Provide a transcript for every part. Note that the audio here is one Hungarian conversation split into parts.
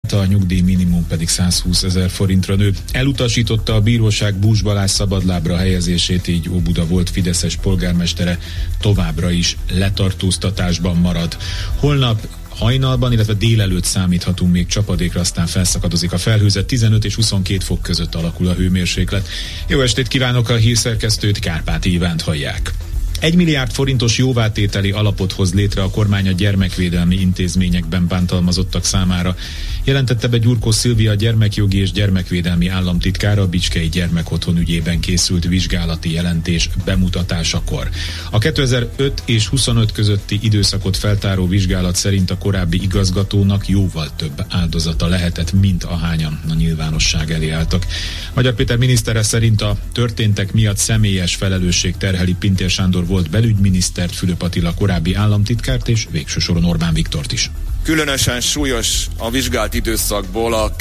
a nyugdíj minimum pedig 120 000 forintra nő. Elutasította a bíróság Bús Balázs szabadlábra helyezését, így Óbuda volt fideszes polgármestere továbbra is letartóztatásban marad. Holnap hajnalban, illetve délelőtt számíthatunk még csapadékra, aztán felszakadozik a felhőzet, 15 és 22 fok között alakul a hőmérséklet. Jó estét kívánok, a hírszerkesztőt, Kárpáti Ivánt hallják. 1 milliárd forintos jóvátételi alapot hoz létre a kormány a gyermekvédelmi intézményekben bántalmazottak számára, jelentette be Gyurkó Szilvia gyermekjogi és gyermekvédelmi államtitkára a Bicskei Gyermekotthon ügyében készült vizsgálati jelentés bemutatásakor. A 2005 és 25 közötti időszakot feltáró vizsgálat szerint a korábbi igazgatónak jóval több áldozata lehetett, mint ahányan a nyilvánosság elé álltak. Magyar Péter minisztere szerint a történtek miatt személyes felelősség terheli Pintér Sándor volt belügyminisztert, Fülöp Attila korábbi államtitkárt és végső soron Orbán Viktort is. Különösen súlyos a vizsgált időszakból a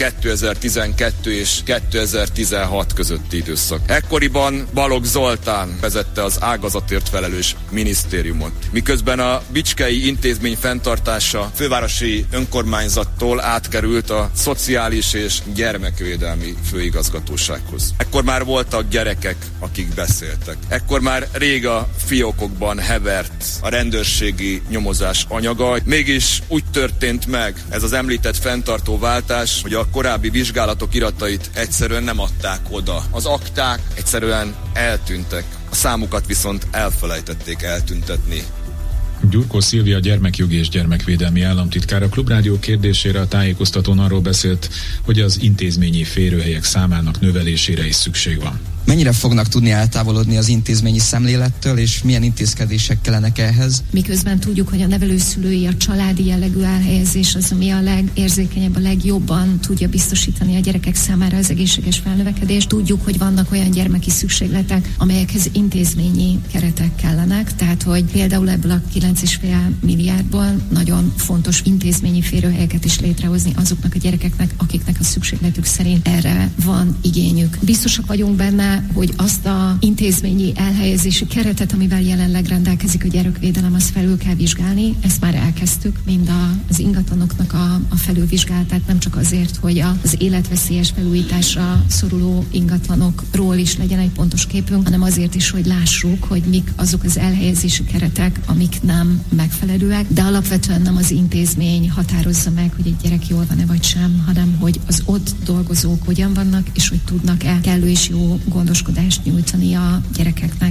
2012 és 2016 közötti időszak. Ekkoriban Balogh Zoltán vezette az ágazatért felelős minisztériumot, miközben a bicskei intézmény fenntartása fővárosi önkormányzattól átkerült a szociális és gyermekvédelmi főigazgatósághoz. Ekkor már voltak gyerekek, akik beszéltek. Ekkor már rég a fiókokban hevert a rendőrségi nyomozás anyaga, mégis úgy történt meg ez az említett fenntartóváltás, hogy a korábbi vizsgálatok iratait egyszerűen nem adták oda. Az akták egyszerűen eltűntek, a számukat viszont elfelejtették eltüntetni. Gyurkó Szilvia gyermekjogi és gyermekvédelmi államtitkár a Klubrádió kérdésére a tájékoztatón arról beszélt, hogy az intézményi férőhelyek számának növelésére is szükség van. Mennyire fognak tudni eltávolodni az intézményi szemlélettől, és milyen intézkedések kellenek ehhez? Miközben tudjuk, hogy a nevelőszülői, a családi jellegű elhelyezés az, ami a legérzékenyebb, a legjobban tudja biztosítani a gyerekek számára az egészséges felnövekedést. Tudjuk, hogy vannak olyan gyermeki szükségletek, amelyekhez intézményi keretek kellenek, tehát hogy például ebből a 9,5 milliárdból nagyon fontos intézményi férőhelyeket is létrehozni azoknak a gyerekeknek, akiknek a szükségletük szerint erre van igényük. Biztosak vagyunk benne, hogy azt a intézményi elhelyezési keretet, amivel jelenleg rendelkezik a gyerekvédelem, azt felül kell vizsgálni. Ezt már elkezdtük, mind az ingatlanoknak a felülvizsgálatát, nem csak azért, hogy az életveszélyes felújításra szoruló ingatlanokról is legyen egy pontos képünk, hanem azért is, hogy lássuk, hogy mik azok az elhelyezési keretek, amik nem megfelelőek, de alapvetően nem az intézmény határozza meg, hogy egy gyerek jól van-e vagy sem, hanem hogy az ott dolgozók hogyan vannak, és hogy tudnak-e kellő és jó gondoskodást nyújtani a gyerekeknek.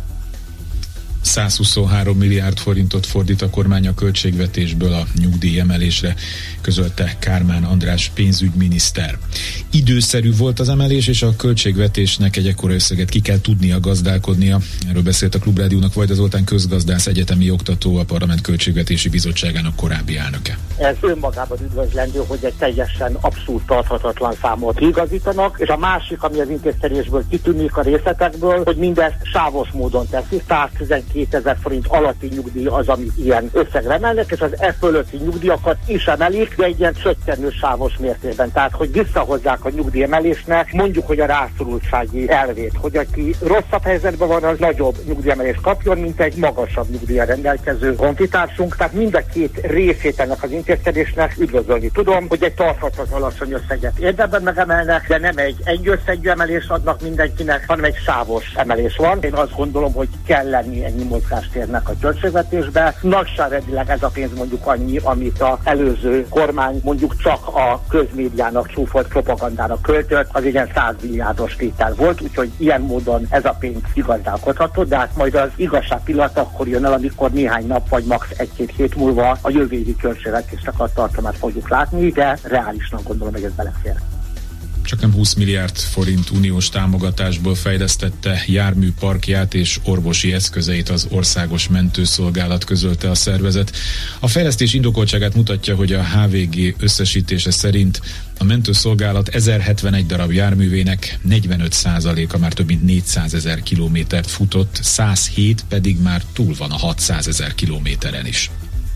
123 milliárd forintot fordít a kormány a költségvetésből a nyugdíjemelésre, közölte Kármán András pénzügyminiszter. Időszerű volt az emelés, és a költségvetésnek egy ekkora összeget ki kell tudnia gazdálkodnia. Erről beszélt a Klubrádiónak Vajda Zoltán közgazdász, egyetemi oktató, a Parlament Költségvetési Bizottságának korábbi elnöke. Ez önmagában üdvözlendő, hogy egy teljesen abszolút tarthatatlan számot igazítanak, és a másik, ami az intézkedésből kitűnik a részletekből, hogy mindezt sávos módon teszi. 112 000 forint alatti nyugdíj az, amit ilyen összegre emelnek, és az e fölötti nyugdíjakat is emelik, de egy ilyen csökkenő sávos mértékben. Tehát, hogy visszahozzák a nyugdíjemelésnek mondjuk, hogy a rászorultsági elvét, hogy aki rosszabb helyzetben van, az nagyobb nyugdíjemelést kapjon, mint egy magasabb nyugdíjjal rendelkező honfitársunk. Tehát mind a két részét ennek az intézkedésnek üdvözölni tudom, hogy egy tarthatatlan alacsony összeget érdemben megemelnek, de nem egy összegű emelést adnak mindenkinek, hanem egy sávos emelés van. Én azt gondolom, hogy kell lenni ennyi mozgástérnek a költségvetésbe. Nagyságrendileg ez a pénz mondjuk annyi, amit az előző kormány mondjuk csak a közmédiának csúfolt propagandára költött, az igen 100 milliárdos tétel volt, úgyhogy ilyen módon ez a pénz igazdálkodható, de hát majd az igazság pillanat akkor jön el, amikor néhány nap vagy max. 1-2 hét múlva a jövő évi költségvetésnek a tartalmát fogjuk látni, de reálisnak gondolom, hogy ez belefér. Csaknem 20 milliárd forint uniós támogatásból fejlesztette járműparkját és orvosi eszközeit az Országos Mentőszolgálat, közölte a szervezet. A fejlesztés indokoltságát mutatja, hogy a HVG összesítése szerint a mentőszolgálat 1071 darab járművének 45%-a már több mint 400 000 kilométert futott, 107 pedig már túl van a 600 000 kilométeren is.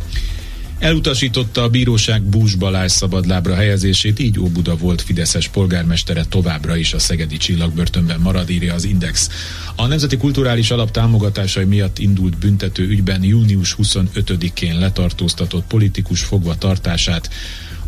Elutasította a bíróság Bús Balázs szabadlábra helyezését, így Óbuda volt fideszes polgármestere továbbra is a szegedi Csillagbörtönben marad, írja az Index. A Nemzeti Kulturális Alap támogatásai miatt indult büntető ügyben június 25-én letartóztatott politikus fogvatartását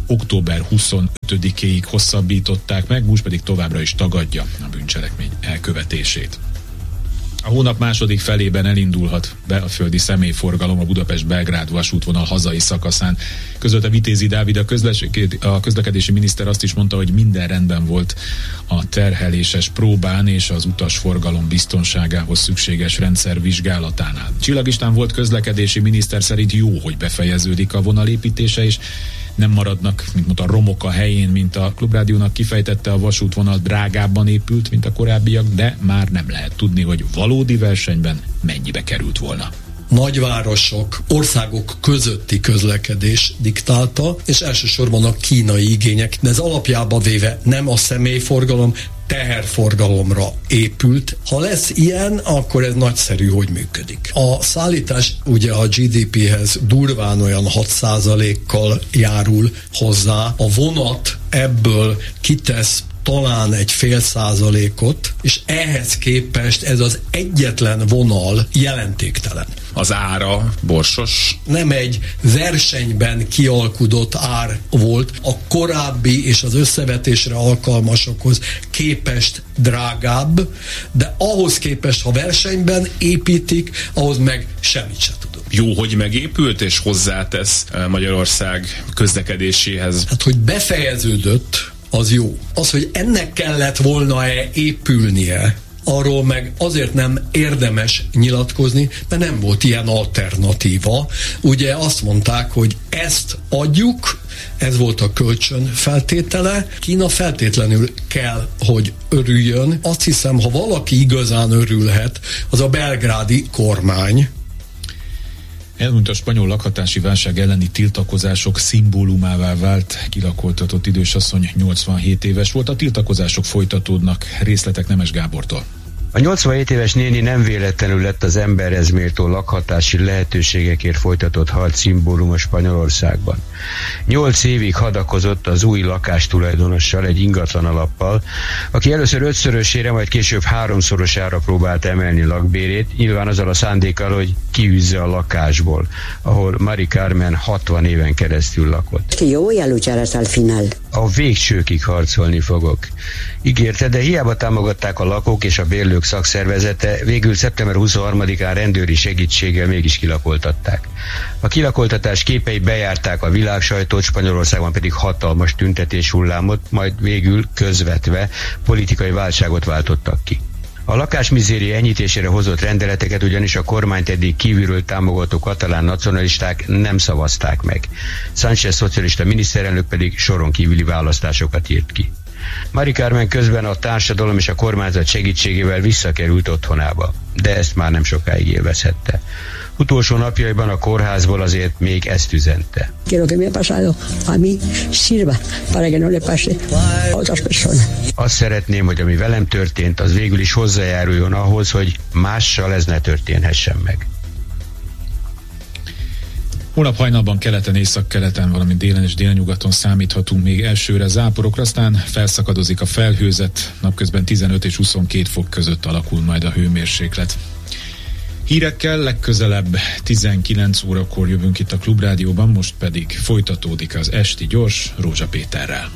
október 25-éig hosszabbították meg, Bush pedig továbbra is tagadja a bűncselekmény elkövetését. A hónap második felében elindulhat belföldi személyforgalom a Budapest-Belgrád vasútvonal hazai szakaszán. Közölte Vitézi Dávid, a közlekedési miniszter azt is mondta, hogy minden rendben volt a terheléses próbán és az utasforgalom biztonságához szükséges rendszer vizsgálatánál. Csillag István volt közlekedési miniszter szerint jó, hogy befejeződik a vonalépítése, és nem maradnak, mint mondta, romok a helyén, mint a Klubrádiónak kifejtette, a vasútvonal drágábban épült, mint a korábbiak, de már nem lehet tudni, hogy valódi versenyben mennyibe került volna. Nagyvárosok, országok közötti közlekedés diktálta, és elsősorban a kínai igények, de ez alapjába véve nem a személyforgalom, teherforgalomra épült. Ha lesz ilyen, akkor ez nagyszerű, hogy működik. A szállítás ugye a GDP-hez durván olyan 6%-kal járul hozzá. A vonat ebből kitesz talán egy 0,5%, és ehhez képest ez az egyetlen vonal jelentéktelen. Az ára borsos? Nem egy versenyben kialkudott ár volt, a korábbi és az összevetésre alkalmasokhoz képest drágább, de ahhoz képest, ha versenyben építik, ahhoz meg semmit se tudunk. Jó, hogy megépült és hozzátesz Magyarország közlekedéséhez. Hát, hogy befejeződött, az jó. Az, hogy ennek kellett volna-e épülnie, arról meg azért nem érdemes nyilatkozni, mert nem volt ilyen alternatíva. Ugye azt mondták, hogy ezt adjuk, ez volt a kölcsön feltétele. Kína feltétlenül kell, hogy örüljön. Azt hiszem, ha valaki igazán örülhet, az a belgrádi kormány. Elmúlt a spanyol lakhatási válság elleni tiltakozások szimbólumává vált kilakoltatott idősasszony, 87 éves volt. A tiltakozások folytatódnak. Részletek Nemes Gábortól. A 87 éves néni nem véletlenül lett az emberhez méltó lakhatási lehetőségekért folytatott harc szimbóluma Spanyolországban. 8 évig hadakozott az új lakástulajdonossal, egy ingatlan alappal, aki először 5-szörösére, majd később 3-szorosára próbált emelni lakbérét, nyilván azzal a szándékkal, hogy kiűzze a lakásból, ahol Mari Carmen 60 éven keresztül lakott. A végsőkig harcolni fogok. Ígérte, de hiába támogatták a lakók és a bérlők szakszervezete, végül szeptember 23-án rendőri segítséggel mégis kilakoltatták. A kilakoltatás képei bejárták a világsajtót, Spanyolországban pedig hatalmas tüntetés hullámot, majd végül közvetve politikai válságot váltottak ki. A lakásmizéria enyhítésére hozott rendeleteket ugyanis a kormányt eddig kívülről támogató katalán nacionalisták nem szavazták meg. Sánchez szocialista miniszterelnök pedig soron kívüli választásokat írt ki. Mari Carmen közben a társadalom és a kormányzat segítségével visszakerült otthonába, de ezt már nem sokáig élvezhette. Utolsó napjaiban a kórházból azért még ezt üzente. Azt szeretném, hogy ami velem történt, az végül is hozzájáruljon ahhoz, hogy mással ez ne történhessen meg. Holnap hajnalban keleten, északkeleten, valamint délen és délnyugaton számíthatunk még elsőre záporokra, aztán felszakadozik a felhőzet, napközben 15 és 22 fok között alakul majd a hőmérséklet. Hírekkel legközelebb 19 órakor jövünk itt a Klubrádióban, most pedig folytatódik az Esti Gyors Rózsa Péterrel.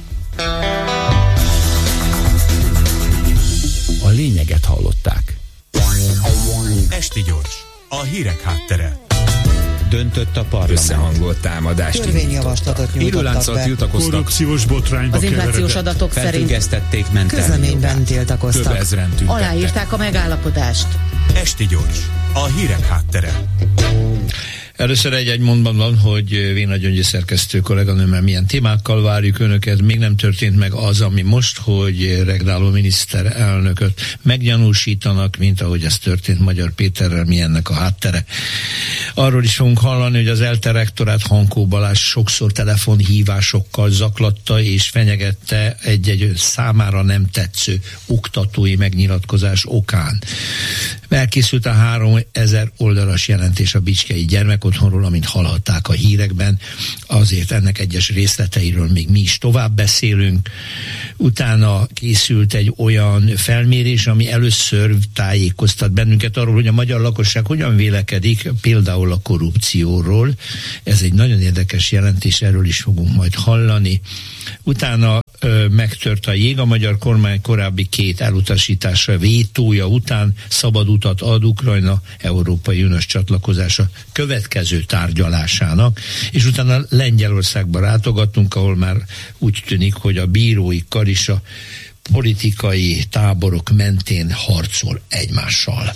A lényeget hallották. Esti Gyors, a hírek háttere. Döntött a parlament. Összehangolt támadást Törvényjavaslatot nyújtottak be. Korrupciós botrányba az inflációs adatok szerint felfüggesztették közleményben tiltakoztak. Több ezren tüntettek. Aláírták a megállapodást. Esti Gyors, a hírek háttere. Először egy mondatban van, hogy Véna Gyöngyi szerkesztő kolléganőmmel milyen témákkal várjuk önöket. Még nem történt meg az, ami most, hogy regnáló miniszterelnököt meggyanúsítanak, mint ahogy ez történt Magyar Péterrel, mi ennek a háttere. Arról is fogunk hallani, hogy az ELTE rektorát, Hankó Balázs sokszor telefonhívásokkal zaklatta és fenyegette egy számára nem tetsző oktatói megnyilatkozás okán. Elkészült a 3000 oldalas jelentés a Bicskei Gyermek mondják otthonról, amint hallhatták a hírekben, azért ennek egyes részleteiről még mi is tovább beszélünk. Utána készült egy olyan felmérés, ami először tájékoztat bennünket arról, hogy a magyar lakosság hogyan vélekedik például a korrupcióról. Ez egy nagyon érdekes jelentés, erről is fogunk majd hallani. Utána megtört a jég, a magyar kormány korábbi 2 elutasítása, vétója után szabad utat ad Ukrajna Európai Uniós csatlakozása következő tárgyalásának, és utána Lengyelországba látogattunk, ahol már úgy tűnik, hogy a bírói kar is a politikai táborok mentén harcol egymással.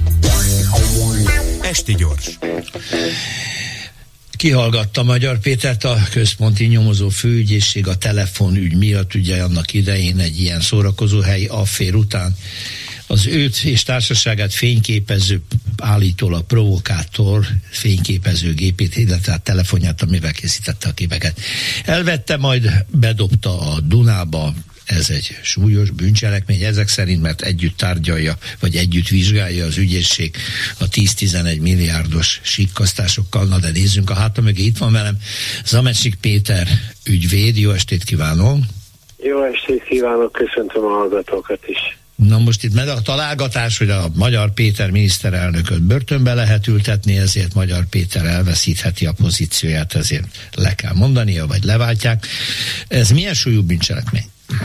Esti gyors. Kihallgatta Magyar Pétert, a központi nyomozó főügyészség a telefonügy miatt, ugye annak idején egy ilyen szórakozóhely affér után az őt és társaságát fényképező, állítólag provokátor fényképezőgépét, illetve a telefonját, amivel készítette a képeket. Elvette, majd bedobta a Dunába. Ez egy súlyos bűncselekmény ezek szerint, mert együtt tárgyalja, vagy együtt vizsgálja az ügyészség a 10-11 milliárdos sikkasztásokkal. Na de nézzünk a háta mögé, itt van velem Zamecsik Péter ügyvéd. Jó estét kívánok! Jó estét kívánok, köszöntöm a hallgatókat is. Na most itt megy a találgatás, hogy a Magyar Péter miniszterelnököt börtönbe lehet ültetni, ezért Magyar Péter elveszítheti a pozícióját, ezért le kell mondania, vagy leváltják. Ez milyen súlyú bűncselekmény?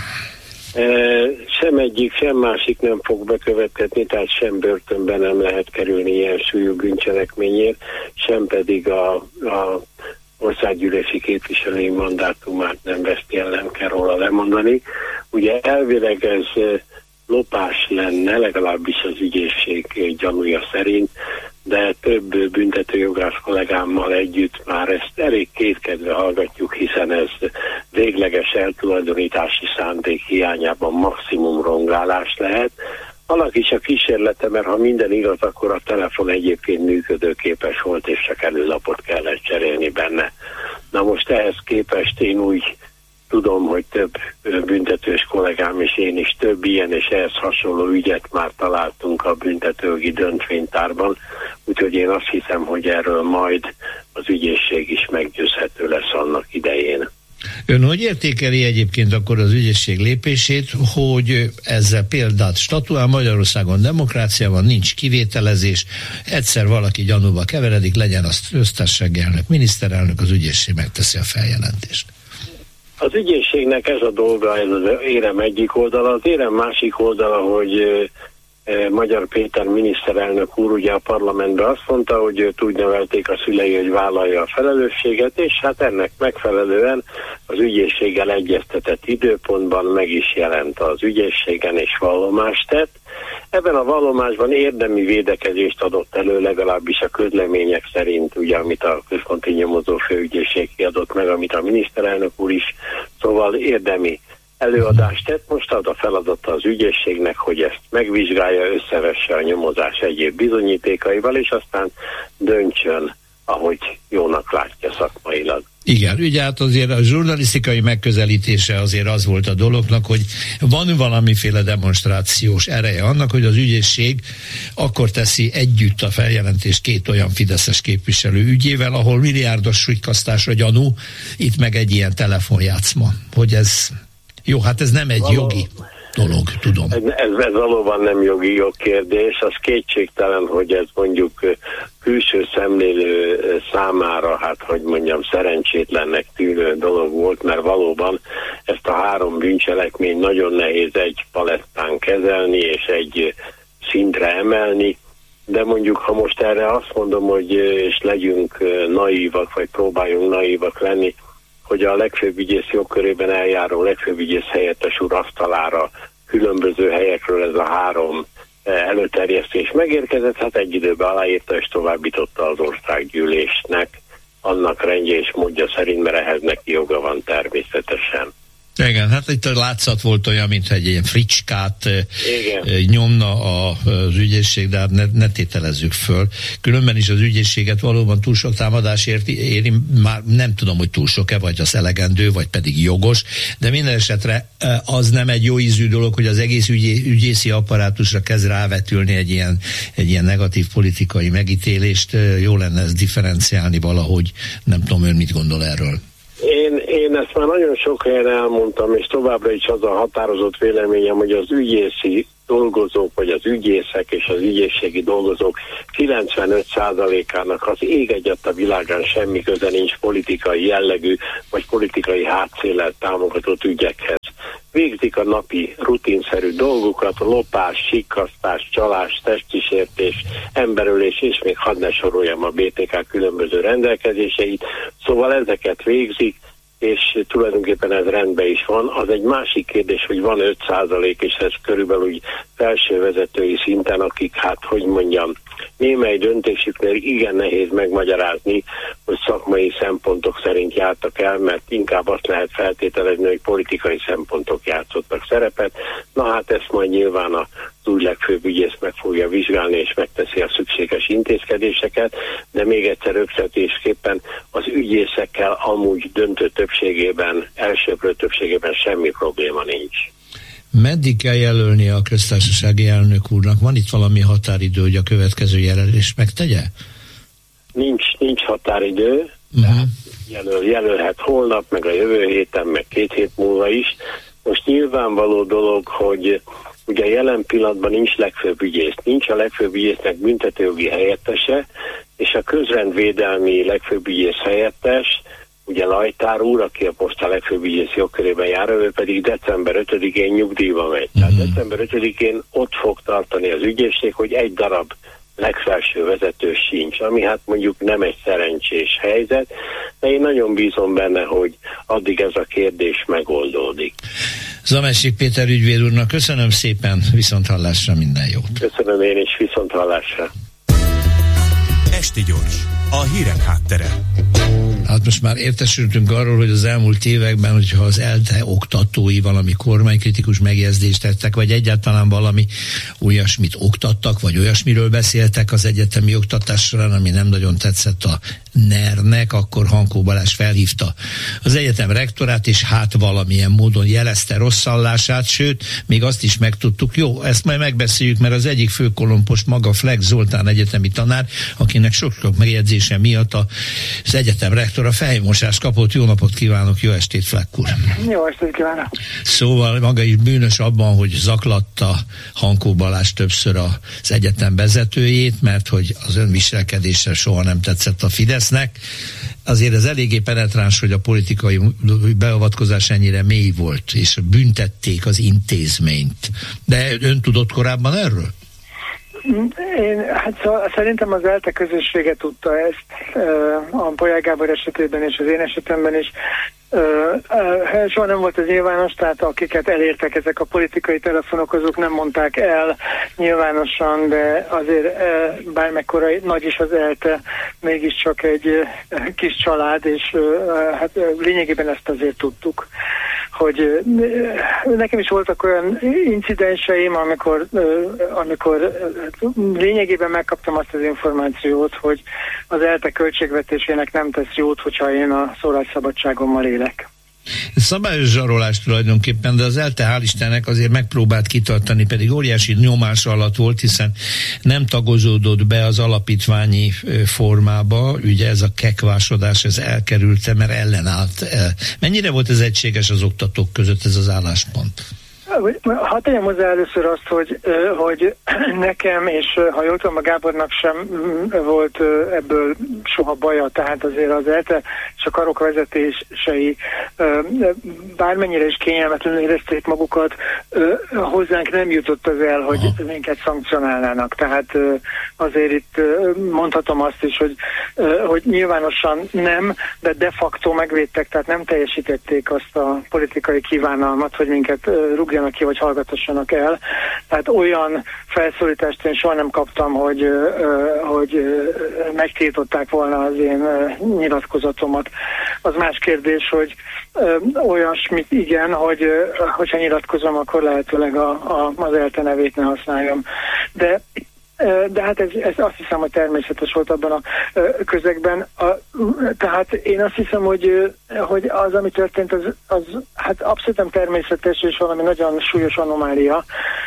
Sem egyik, sem másik nem fog bekövetkezni, tehát sem börtönben nem lehet kerülni ilyen súlyú bűncselekményért, sem pedig a országgyűlési képviselői mandátumát nem veszti el, nem kell róla lemondani. Ugye elvileg ez lopás lenne, legalábbis az ügyészség gyanúja szerint, de több büntetőjogász kollégámmal együtt már ezt elég kétkedve hallgatjuk, hiszen ez végleges eltulajdonítási szándék hiányában maximum rongálás lehet. Annak is a kísérlete, mert ha minden igaz, akkor a telefon egyébként működőképes volt, és csak előlapot kellett cserélni benne. Na most ehhez képest én úgy tudom, hogy több büntetős kollégám és én is több ilyen és ehhez hasonló ügyet már találtunk a büntetőjogi döntvénytárban, úgyhogy én azt hiszem, hogy erről majd az ügyészség is meggyőzhető lesz annak idején. Ön hogy értékeli egyébként akkor az ügyészség lépését, hogy ezzel példát statuál, Magyarországon demokrácia van, nincs kivételezés, egyszer valaki gyanúba keveredik, legyen az köztársasági elnök, miniszterelnök, az ügyészség megteszi a feljelentést? Az ügyészségnek ez a dolga, ez az érem egyik oldala. Az érem másik oldala, hogy Magyar Péter miniszterelnök úr ugye a parlamentben azt mondta, hogy őt úgy nevelték a szülei, hogy vállalja a felelősséget, és hát ennek megfelelően az ügyészséggel egyeztetett időpontban meg is jelent az ügyészségen, és vallomást tett. Ebben a vallomásban érdemi védekezést adott elő, legalábbis a közlemények szerint, ugye, amit a központi nyomozó főügyészség kiadott meg, amit a miniszterelnök úr is, szóval érdemi előadást tett. Most ad a feladata az ügyészségnek, hogy ezt megvizsgálja, összevesse a nyomozás egyéb bizonyítékaival, és aztán döntsön, ahogy jónak látja szakmailag. Igen, ugye hát azért a zsurnalisztikai megközelítése azért az volt a dolognak, hogy van valamiféle demonstrációs ereje annak, hogy az ügyészség akkor teszi együtt a feljelentést 2 olyan fideszes képviselő ügyével, ahol milliárdos súlykasztásra gyanú, itt meg egy ilyen telefonjátszma. Hogy ez... Jó, hát ez nem egy jogi dolog, tudom. Ez valóban nem jogi jogkérdés, az kétségtelen, hogy ez mondjuk külső szemlélő számára, hát hogy mondjam, szerencsétlennek tűnő dolog volt, mert valóban ezt a 3 bűncselekményt nagyon nehéz egy palettán kezelni és egy szintre emelni, de mondjuk ha most erre azt mondom, hogy és legyünk naívak, vagy próbáljunk naívak lenni, hogy a legfőbb ügyész jogkörében eljáró legfőbb ügyész helyettes úr asztalára különböző helyekről ez a 3 előterjesztés megérkezett, hát egy időben aláírta és továbbította az országgyűlésnek annak rendje és módja szerint, mert ehhez neki joga van természetesen. Igen, hát itt a látszat volt olyan, mintha egy ilyen fricskát nyomna az ügyészség, de hát ne tételezzük föl. Különben is az ügyészséget valóban túl sok támadás éri, már nem tudom, hogy túl sok-e, vagy az elegendő, vagy pedig jogos, de minden esetre az nem egy jó ízű dolog, hogy az egész ügyészi apparátusra kezd rávetülni egy ilyen negatív politikai megítélést. Jó lenne ezt differenciálni valahogy, nem tudom, ön mit gondol erről. Én ezt már nagyon sok helyen elmondtam, és továbbra is az a határozott véleményem, hogy az ügyészi dolgozók, vagy az ügyészek és az ügyészségi dolgozók 95%-ának az ég egyet a világán semmi köze nincs politikai jellegű, vagy politikai hátszéllel támogatott ügyekhez. Végzik a napi rutinszerű dolgukat, lopás, sikkasztás, csalás, testsísértés, emberölés, és még hadd ne soroljam a BTK különböző rendelkezéseit. Szóval ezeket végzik, és tulajdonképpen ez rendben is van. Az egy másik kérdés, hogy van 5%, és ez körülbelül úgy felső vezetői szinten, akik, hát hogy mondjam, némely döntésüknél igen nehéz megmagyarázni, hogy szakmai szempontok szerint jártak el, mert inkább azt lehet feltételezni, hogy politikai szempontok játszottak szerepet. Na hát ezt majd nyilván az új legfőbb ügyész meg fogja vizsgálni, és megteszi a szükséges intézkedéseket, de még egyszer rögzítésképpen az ügyészekkel amúgy döntő többségében, elsőprő többségében semmi probléma nincs. Meddig kell jelölni a köztársasági elnök úrnak? Van itt valami határidő, hogy a következő jelölést megtegye? Nincs határidő. Jelölhet holnap, meg a jövő héten, meg 2 hét múlva is. Most nyilvánvaló dolog, hogy ugye jelen pillanatban nincs legfőbb ügyész. Nincs a legfőbb ügyésznek büntetőjogi helyettese, és a közrendvédelmi legfőbb ügyész helyettes, ugye Lajtár úr, aki a most a legfőbb ügyész jogkörében jár, ő pedig december 5-én nyugdíjba megy. Tehát december 5-én ott fog tartani az ügyészség, hogy egy darab legfelső vezető sincs, ami hát mondjuk nem egy szerencsés helyzet, de én nagyon bízom benne, hogy addig ez a kérdés megoldódik. Zamessik Péter ügyvéd úrnak köszönöm szépen, viszonthallásra, minden jót. Köszönöm én is, viszonthallásra. Esti Gyors, a hírek háttere. Hát most már értesültünk arról, hogy az elmúlt években, hogyha az ELTE oktatói valami kormánykritikus megjegyzést tettek, vagy egyáltalán valami olyasmit oktattak, vagy olyasmiről beszéltek az egyetemi oktatás során, ami nem nagyon tetszett a NER-nek, akkor Hankó Balázs felhívta az egyetem rektorát, és hát valamilyen módon jelezte rosszallását, sőt, még azt is megtudtuk, jó, ezt majd megbeszéljük, mert az egyik főkolompos maga Fleck Zoltán egyetemi tanár, akinek sok-sok megjegyzése miatt az egyetem rektora fejmosást kapott. Jó napot kívánok, jó estét, Fleck úr! Jó estét kívánok! Szóval maga is bűnös abban, hogy zaklatta Hankó Balázs többször az egyetem vezetőjét, mert hogy az önviselkedése soha nem tetszett a Fidesznek. Azért ez eléggé penetráns, hogy a politikai beavatkozás ennyire mély volt, és büntették az intézményt. De ön tudott korábban erről? Hát szerintem az ELTE közössége tudta ezt, a Bolyai Gábor esetében és az én esetemben is. Soha nem volt ez nyilvános, tehát akiket elértek ezek a politikai telefonok, azok nem mondták el nyilvánosan, de azért bármekkora nagy is az ELTE, mégiscsak egy kis család, és hát lényegében ezt azért tudtuk, hogy nekem is voltak olyan incidenseim, amikor lényegében megkaptam azt az információt, hogy az ELTE költségvetésének nem tesz jót, hogyha én a szólásszabadságommal élek. Ez szabályos zsarolás tulajdonképpen, de az ELTE hál' Istennek azért megpróbált kitartani, pedig óriási nyomás alatt volt, hiszen nem tagozódott be az alapítványi formába, ugye ez a kekvásodás, ez elkerülte, mert ellenállt. Mennyire volt ez egységes az oktatók között ez az álláspont? Hát tegyem hozzá először azt, hogy nekem, és ha jól tudom, a Gábornak sem volt ebből soha baja, tehát azért az ELTE és a karok vezetései bármennyire is kényelmetlenül érezték magukat, hozzánk nem jutott az el, hogy minket szankcionálnának. Tehát azért itt mondhatom azt is, hogy nyilvánosan nem, de de facto megvédtek, tehát nem teljesítették azt a politikai kívánalmat, hogy minket rúgjanak ki, vagy hallgatassanak el. Tehát olyan felszólítást én soha nem kaptam, hogy megtiltották volna az én nyilatkozatomat. Az más kérdés, hogy olyasmit igen, hogyha nyilatkozom, akkor lehetőleg az ELTE nevét ne használjam. De hát ez azt hiszem, hogy természetes volt abban a közegben. Tehát én azt hiszem, hogy az, ami történt, az hát abszolút nem természetes, és valami nagyon súlyos anomália,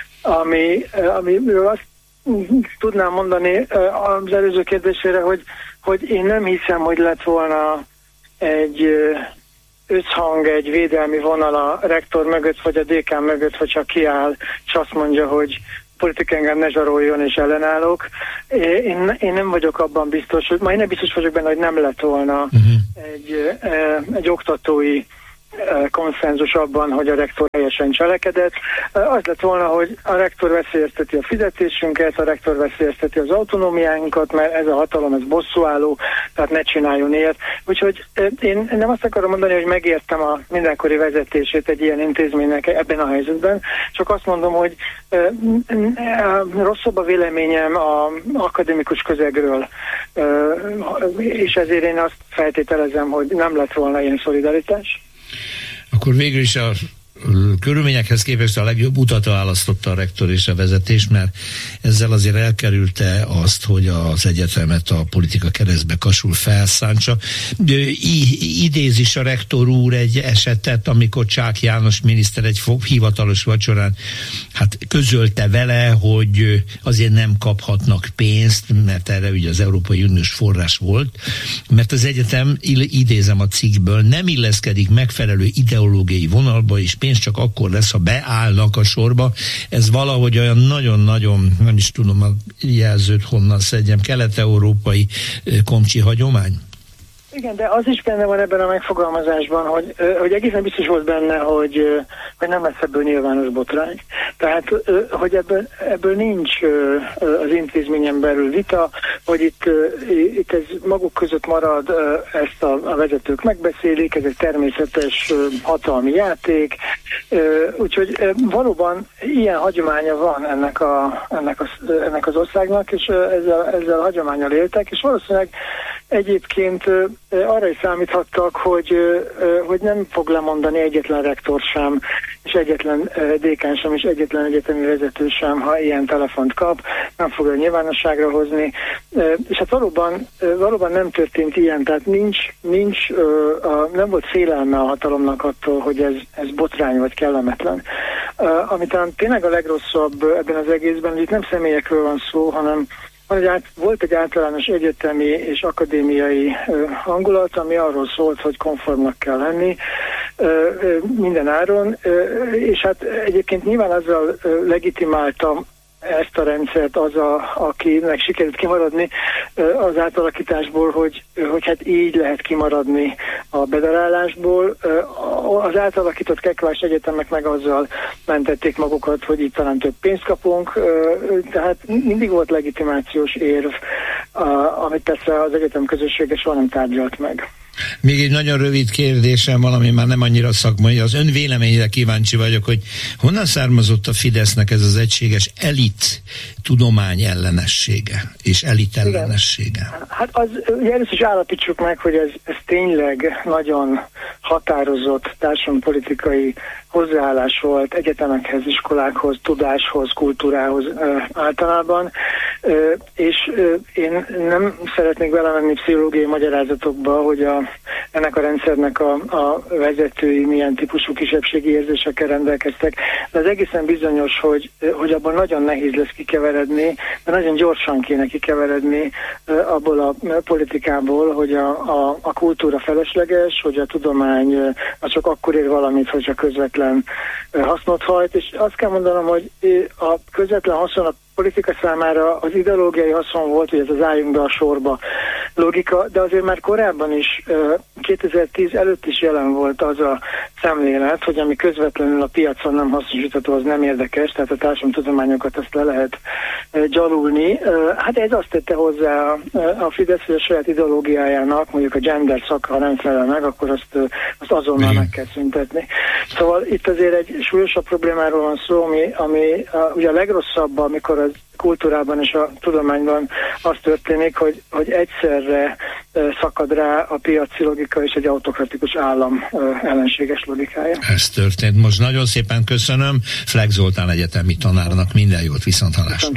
amiről azt tudnám mondani az előző kérdésére, hogy én nem hiszem, hogy lett volna egy összhang, egy védelmi vonal a rektor mögött, vagy a dékán mögött, hogyha kiáll, és azt mondja, hogy politika engem ne zsaroljon, és ellenállok. Én nem vagyok abban biztos, hogy én nem biztos vagyok benne, hogy nem lett volna egy oktatói konszenzus abban, hogy a rektor helyesen cselekedett. Az lett volna, hogy a rektor veszélyezteti a fizetésünket, a rektor veszélyezteti az autonómiánkat, mert ez a hatalom, ez bosszúálló, tehát ne csináljon ilyet. Úgyhogy én nem azt akarom mondani, hogy megértem a mindenkori vezetését egy ilyen intézménynek ebben a helyzetben, csak azt mondom, hogy rosszabb a véleményem az akadémikus közegről, és ezért én azt feltételezem, hogy nem lett volna ilyen szolidaritás. Akkor végül is a körülményekhez képest a legjobb utat választotta a rektor és a vezetés, mert ezzel azért elkerülte azt, hogy az egyetemet a politika keresztbe kasul felszántsa. Idéz is a rektor úr egy esetet, amikor Csák János miniszter egy hivatalos vacsorán közölte vele, hogy azért nem kaphatnak pénzt, mert erre ugye az Európai Uniós forrás volt, mert az egyetem, idézem a cikkből, nem illeszkedik megfelelő ideológiai vonalba, és pénz csak akkor lesz, ha beállnak a sorba. Ez valahogy olyan nagyon-nagyon, nem is tudom a jelzőt honnan szedjem, kelet-európai komcsi hagyomány? Igen, de az is benne van ebben a megfogalmazásban, hogy egészen biztos volt benne, hogy nem lesz ebből nyilvános botrány. Tehát, hogy ebből nincs az intézményen belül vita, hogy itt ez maguk között marad, ezt a vezetők megbeszélik, ez egy természetes hatalmi játék, úgyhogy valóban ilyen hagyománya van ennek az országnak, és ezzel a hagyománnyal éltek, és valószínűleg egyébként arra is számíthattak, hogy nem fog lemondani egyetlen rektor sem, és egyetlen dékán sem, és egyetlen egyetemi vezető sem, ha ilyen telefont kap, nem fogja nyilvánosságra hozni. És hát valóban nem történt ilyen, tehát nem volt félelme a hatalomnak attól, hogy ez botrány vagy kellemetlen. Ami talán tényleg a legrosszabb ebben az egészben, hogy itt nem személyekről van szó, hanem volt egy általános egyetemi és akadémiai hangulat, ami arról szólt, hogy konformnak kell lenni minden áron, és hát egyébként nyilván azzal legitimáltam ezt a rendszert akinek sikerült kimaradni az átalakításból, hogy hát így lehet kimaradni a bedarálásból. Az átalakított kekvás egyetemek meg azzal mentették magukat, hogy itt talán több pénzt kapunk, tehát mindig volt legitimációs érv, amit persze az egyetem közössége soha nem tárgyalt meg. Még egy nagyon rövid kérdésem, valami már nem annyira szakmai, az ön véleményére kíváncsi vagyok, hogy honnan származott a Fidesznek ez az egységes elit tudomány ellenessége és elit ellenessége? Hát először is állapítsuk meg, hogy ez tényleg nagyon határozott társadalompolitikai hozzáállás volt egyetemekhez, iskolákhoz, tudáshoz, kultúrához általában, és én nem szeretnék belemenni pszichológiai magyarázatokba, hogy ennek a rendszernek a vezetői milyen típusú kisebbségi érzésekkel rendelkeztek, de az egészen bizonyos, hogy abban nagyon nehéz lesz kikeveredni, de nagyon gyorsan kéne kikeveredni abból a politikából, hogy a kultúra felesleges, hogy a tudomány az csak akkor ér valamit, hogyha közvetlen hasznot hajt, és azt kell mondanom, hogy a közvetlen haszon a politika számára az ideológiai haszon volt, hogy ez az álljunk be a sorba logika, de azért már korábban is, 2010 előtt is jelen volt az a szemlélet, hogy ami közvetlenül a piacon nem hasznosítható, az nem érdekes, tehát a társadalomtudományokat azt le lehet gyalulni. Hát ez azt tette hozzá a Fidesz, hogy a saját ideológiájának, mondjuk a gender szak, ha nem felel meg, akkor azt azonnal meg kell szüntetni. Szóval itt azért egy súlyosabb problémáról van szó, ami ugye a legrosszabb, amikor kultúrában és a tudományban az történik, hogy egyszerre szakad rá a piaci logika és egy autokratikus állam ellenséges logikája. Ez történt. Most nagyon szépen köszönöm Fleck Zoltán egyetemi tanárnak, minden jót, viszonthallásra.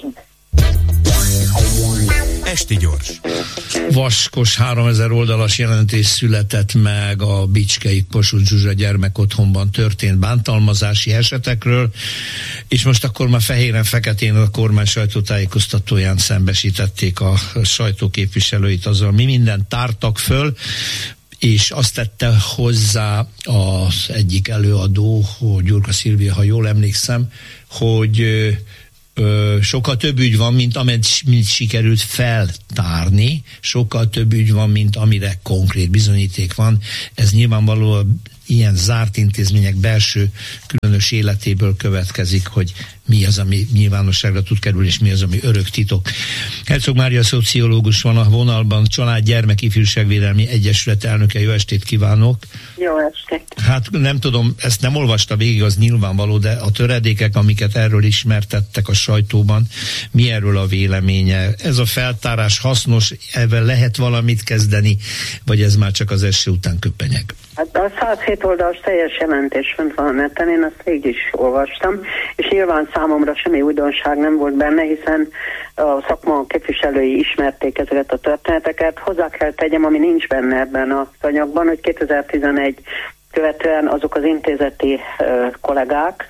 Esti Gyors. Vaskos 3000 oldalas jelentés született meg a Bicskei Kossuth Zsuzsa gyermekotthonban történt bántalmazási esetekről, és most akkor már fehéren-feketén a kormány sajtótájékoztatóján szembesítették a sajtóképviselőit azzal, mi mindent tártak föl, és azt tette hozzá az egyik előadó, Gyurka Szilvia, ha jól emlékszem, hogy sokkal több ügy van, mint amit sikerült feltárni, sokkal több ügy van, mint amire konkrét bizonyíték van. Ez nyilvánvalóan ilyen zárt intézmények belső különös életéből következik, hogy mi az, ami nyilvánosságra tud kerülni, és mi az, ami örök titok. Herzog Mária szociológus van a vonalban, Család Gyermek Ifjúságvédelmi Egyesület elnöke. Jó estét kívánok! Jó estét! Hát nem tudom, ezt nem olvasta végig, az nyilvánvaló, de a töredékek, amiket erről ismertettek a sajtóban, mi erről a véleménye? Ez a feltárás hasznos, ebben lehet valamit kezdeni, vagy ez már csak az eső után köpenyeg? Hát a 107 oldalas teljes jelentés fönt van a neten, én azt végig is olvastam, és nyilván számomra semmi újdonság nem volt benne, hiszen a szakma képviselői ismerték ezeket a történeteket. Hozzá kell tegyem, ami nincs benne ebben az anyagban, hogy 2011 követően azok az intézeti kollégák,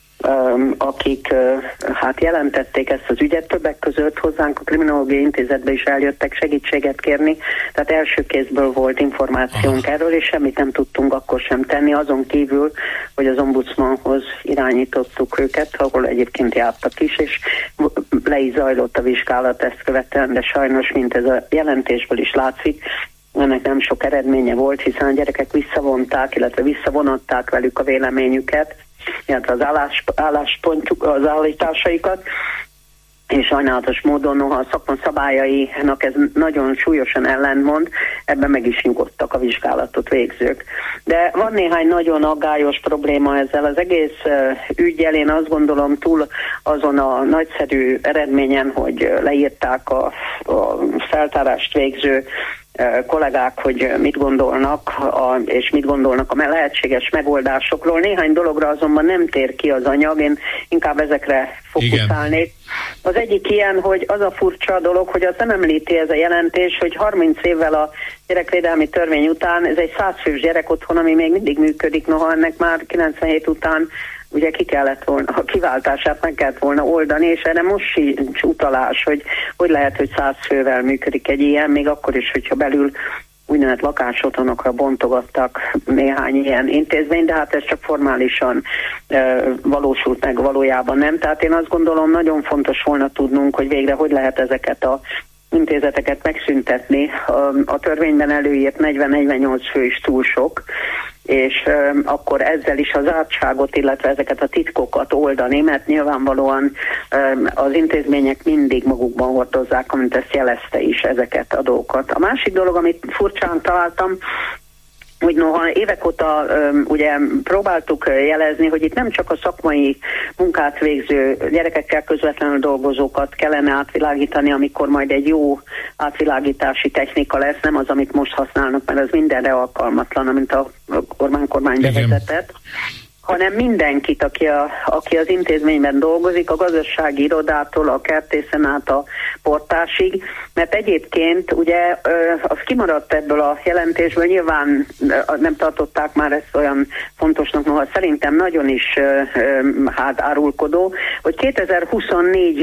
akik hát jelentették ezt az ügyet, többek között hozzánk a Kriminológiai Intézetbe is eljöttek segítséget kérni, tehát első kézből volt információnk erről, és semmit nem tudtunk akkor sem tenni, azon kívül, hogy az ombudsmanhoz irányítottuk őket, ahol egyébként jártak is, és le is zajlott a vizsgálat ezt követően, de sajnos, mint ez a jelentésből is látszik, ennek nem sok eredménye volt, hiszen a gyerekek visszavonták, illetve visszavonatták velük a véleményüket, illetve az álláspontjuk, az állításaikat, és sajnálatos módon, noha a szakma szabályainak ez nagyon súlyosan ellentmond, ebben meg is nyugodtak a vizsgálatot végzők. De van néhány nagyon aggályos probléma ezzel az egész üggyel. Én azt gondolom, túl azon a nagyszerű eredményen, hogy leírták a feltárást végző kollégák, hogy mit gondolnak, és mit gondolnak a lehetséges megoldásokról. Néhány dologra azonban nem tér ki az anyag, én inkább ezekre fókuszálnék. Az egyik ilyen, hogy az a furcsa dolog, hogy azt nem említi ez a jelentés, hogy 30 évvel a gyerekvédelmi törvény után ez egy 100 fős gyerekotthon, ami még mindig működik, noha ennek már 97 után ugye ki kellett volna, a kiváltását meg kellett volna oldani, és erre most sincs utalás, hogy lehet, hogy 100 fővel működik egy ilyen, még akkor is, hogyha belül úgynevezett lakásotthonokra bontogattak néhány ilyen intézmény, de hát ez csak formálisan valósult meg, valójában nem. Tehát én azt gondolom, nagyon fontos volna tudnunk, hogy végre hogy lehet ezeket a intézeteket megszüntetni. A törvényben előírt 40-48 fő is túl sok, és akkor ezzel is az ártságot, illetve ezeket a titkokat oldani, mert nyilvánvalóan az intézmények mindig magukban hordozzák, amint ezt jelezte is, ezeket a dolgokat. A másik dolog, amit furcsán találtam, hogy noha évek óta ugye próbáltuk jelezni, hogy itt nem csak a szakmai munkát végző gyerekekkel közvetlenül dolgozókat kellene átvilágítani, amikor majd egy jó átvilágítási technika lesz, nem az, amit most használnak, mert az mindenre alkalmatlan, amint a kormány bevezetett, hanem mindenkit, aki az intézményben dolgozik, a gazdasági irodától, a kertészen át a portásig, mert egyébként ugye az kimaradt ebből a jelentésből, nyilván nem tartották már ezt olyan fontosnak, noha szerintem nagyon is árulkodó, hogy 2024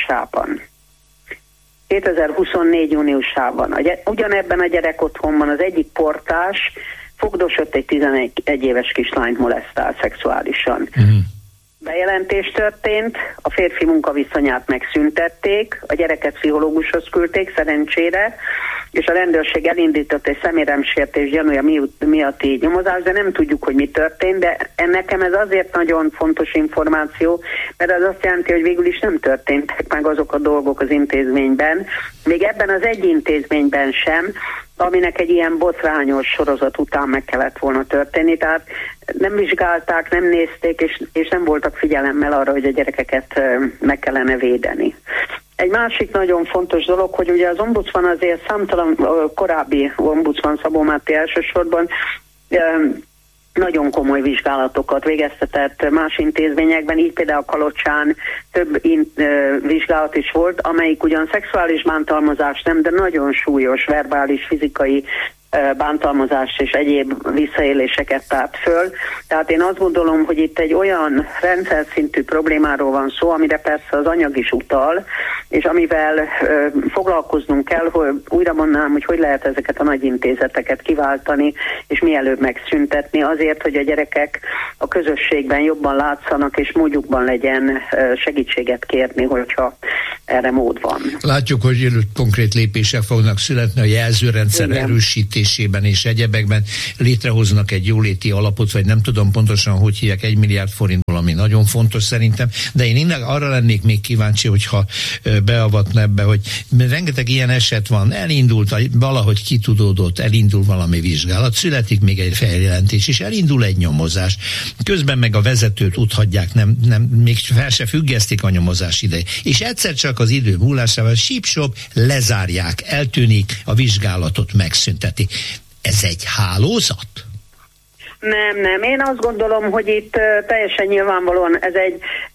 júniusában ugyanebben a gyerekotthonban az egyik portás fogdosott egy 11 éves kislányt molesztál szexuálisan. Bejelentés történt, a férfi munkaviszonyát megszüntették, a gyereket pszichológushoz küldték szerencsére, és a rendőrség elindított egy személyremsértés gyanúja miatti nyomozást, de nem tudjuk, hogy mi történt, de nekem ez azért nagyon fontos információ, mert az azt jelenti, hogy végül is nem történtek meg azok a dolgok az intézményben, még ebben az egy intézményben sem, aminek egy ilyen botrányos sorozat után meg kellett volna történni. Tehát nem vizsgálták, nem nézték, és nem voltak figyelemmel arra, hogy a gyerekeket meg kellene védeni. Egy másik nagyon fontos dolog, hogy ugye az ombudsman azért számtalan korábbi ombudsman, Szabó Máté elsősorban nagyon komoly vizsgálatokat végeztetett más intézményekben, így például Kalocsán több vizsgálat is volt, amelyik ugyan szexuális bántalmazás nem, de nagyon súlyos verbális, fizikai bántalmazást és egyéb visszaéléseket tárt föl. Tehát én azt gondolom, hogy itt egy olyan rendszer szintű problémáról van szó, amire persze az anyag is utal, és amivel foglalkoznunk kell, hogy újra mondanám, hogy lehet ezeket a nagy intézeteket kiváltani, és mielőbb megszüntetni azért, hogy a gyerekek a közösségben jobban látszanak, és módjukban legyen segítséget kérni, hogyha erre mód van. Látjuk, hogy konkrét lépések fognak születni a jelzőrendszer erősítésében és egyebekben. Létrehoznak egy jóléti alapot, vagy nem tudom pontosan, hogy hívják, 1 milliárd forintból, ami nagyon fontos szerintem, de én innen arra lennék még kíváncsi, hogyha beavatna ebbe, hogy rengeteg ilyen eset van, elindult, valahogy kitudódott, elindul valami vizsgálat, születik még egy feljelentés, és elindul egy nyomozás. Közben meg a vezetőt úthagyják, még fel se függesztik a nyomozás idejét. És egyszer csak az idő múlásával síp-sop lezárják, eltűnik, a vizsgálatot megszünteti. Ez egy hálózat? Nem. Én azt gondolom, hogy itt teljesen nyilvánvalóan ez egy,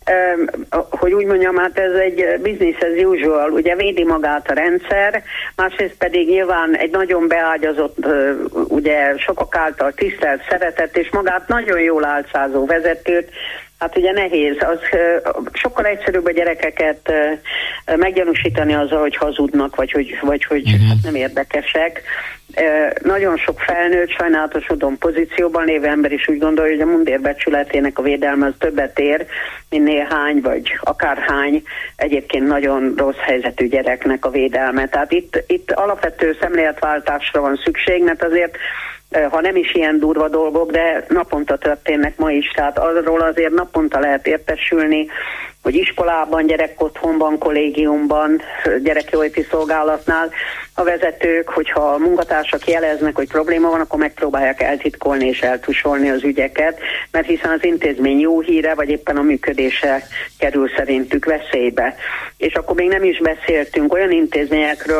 hogy úgy mondjam, hát ez egy business as usual, ugye védi magát a rendszer, másrészt pedig nyilván egy nagyon beágyazott, ugye sokak által tisztelt, szeretett és magát nagyon jól álcázó vezetőt, hát ugye nehéz, az sokkal egyszerűbb a gyerekeket meggyanúsítani azzal, hogy hazudnak, vagy hogy hát nem érdekesek. Nagyon sok felnőtt, sajnálatos módon pozícióban lévő ember is úgy gondolja, hogy a mundér becsületének a védelme az többet ér, mint néhány, vagy akárhány egyébként nagyon rossz helyzetű gyereknek a védelme. Tehát itt alapvető szemléletváltásra van szükség, mert azért ha nem is ilyen durva dolgok, de naponta történnek ma is, tehát arról azért naponta lehet értesülni, hogy iskolában, gyerekotthonban, kollégiumban, gyerekjóléti szolgálatnál a vezetők, hogyha a munkatársak jeleznek, hogy probléma van, akkor megpróbálják eltitkolni és eltusolni az ügyeket, mert hiszen az intézmény jó híre, vagy éppen a működése kerül szerintük veszélybe. És akkor még nem is beszéltünk olyan intézményekről,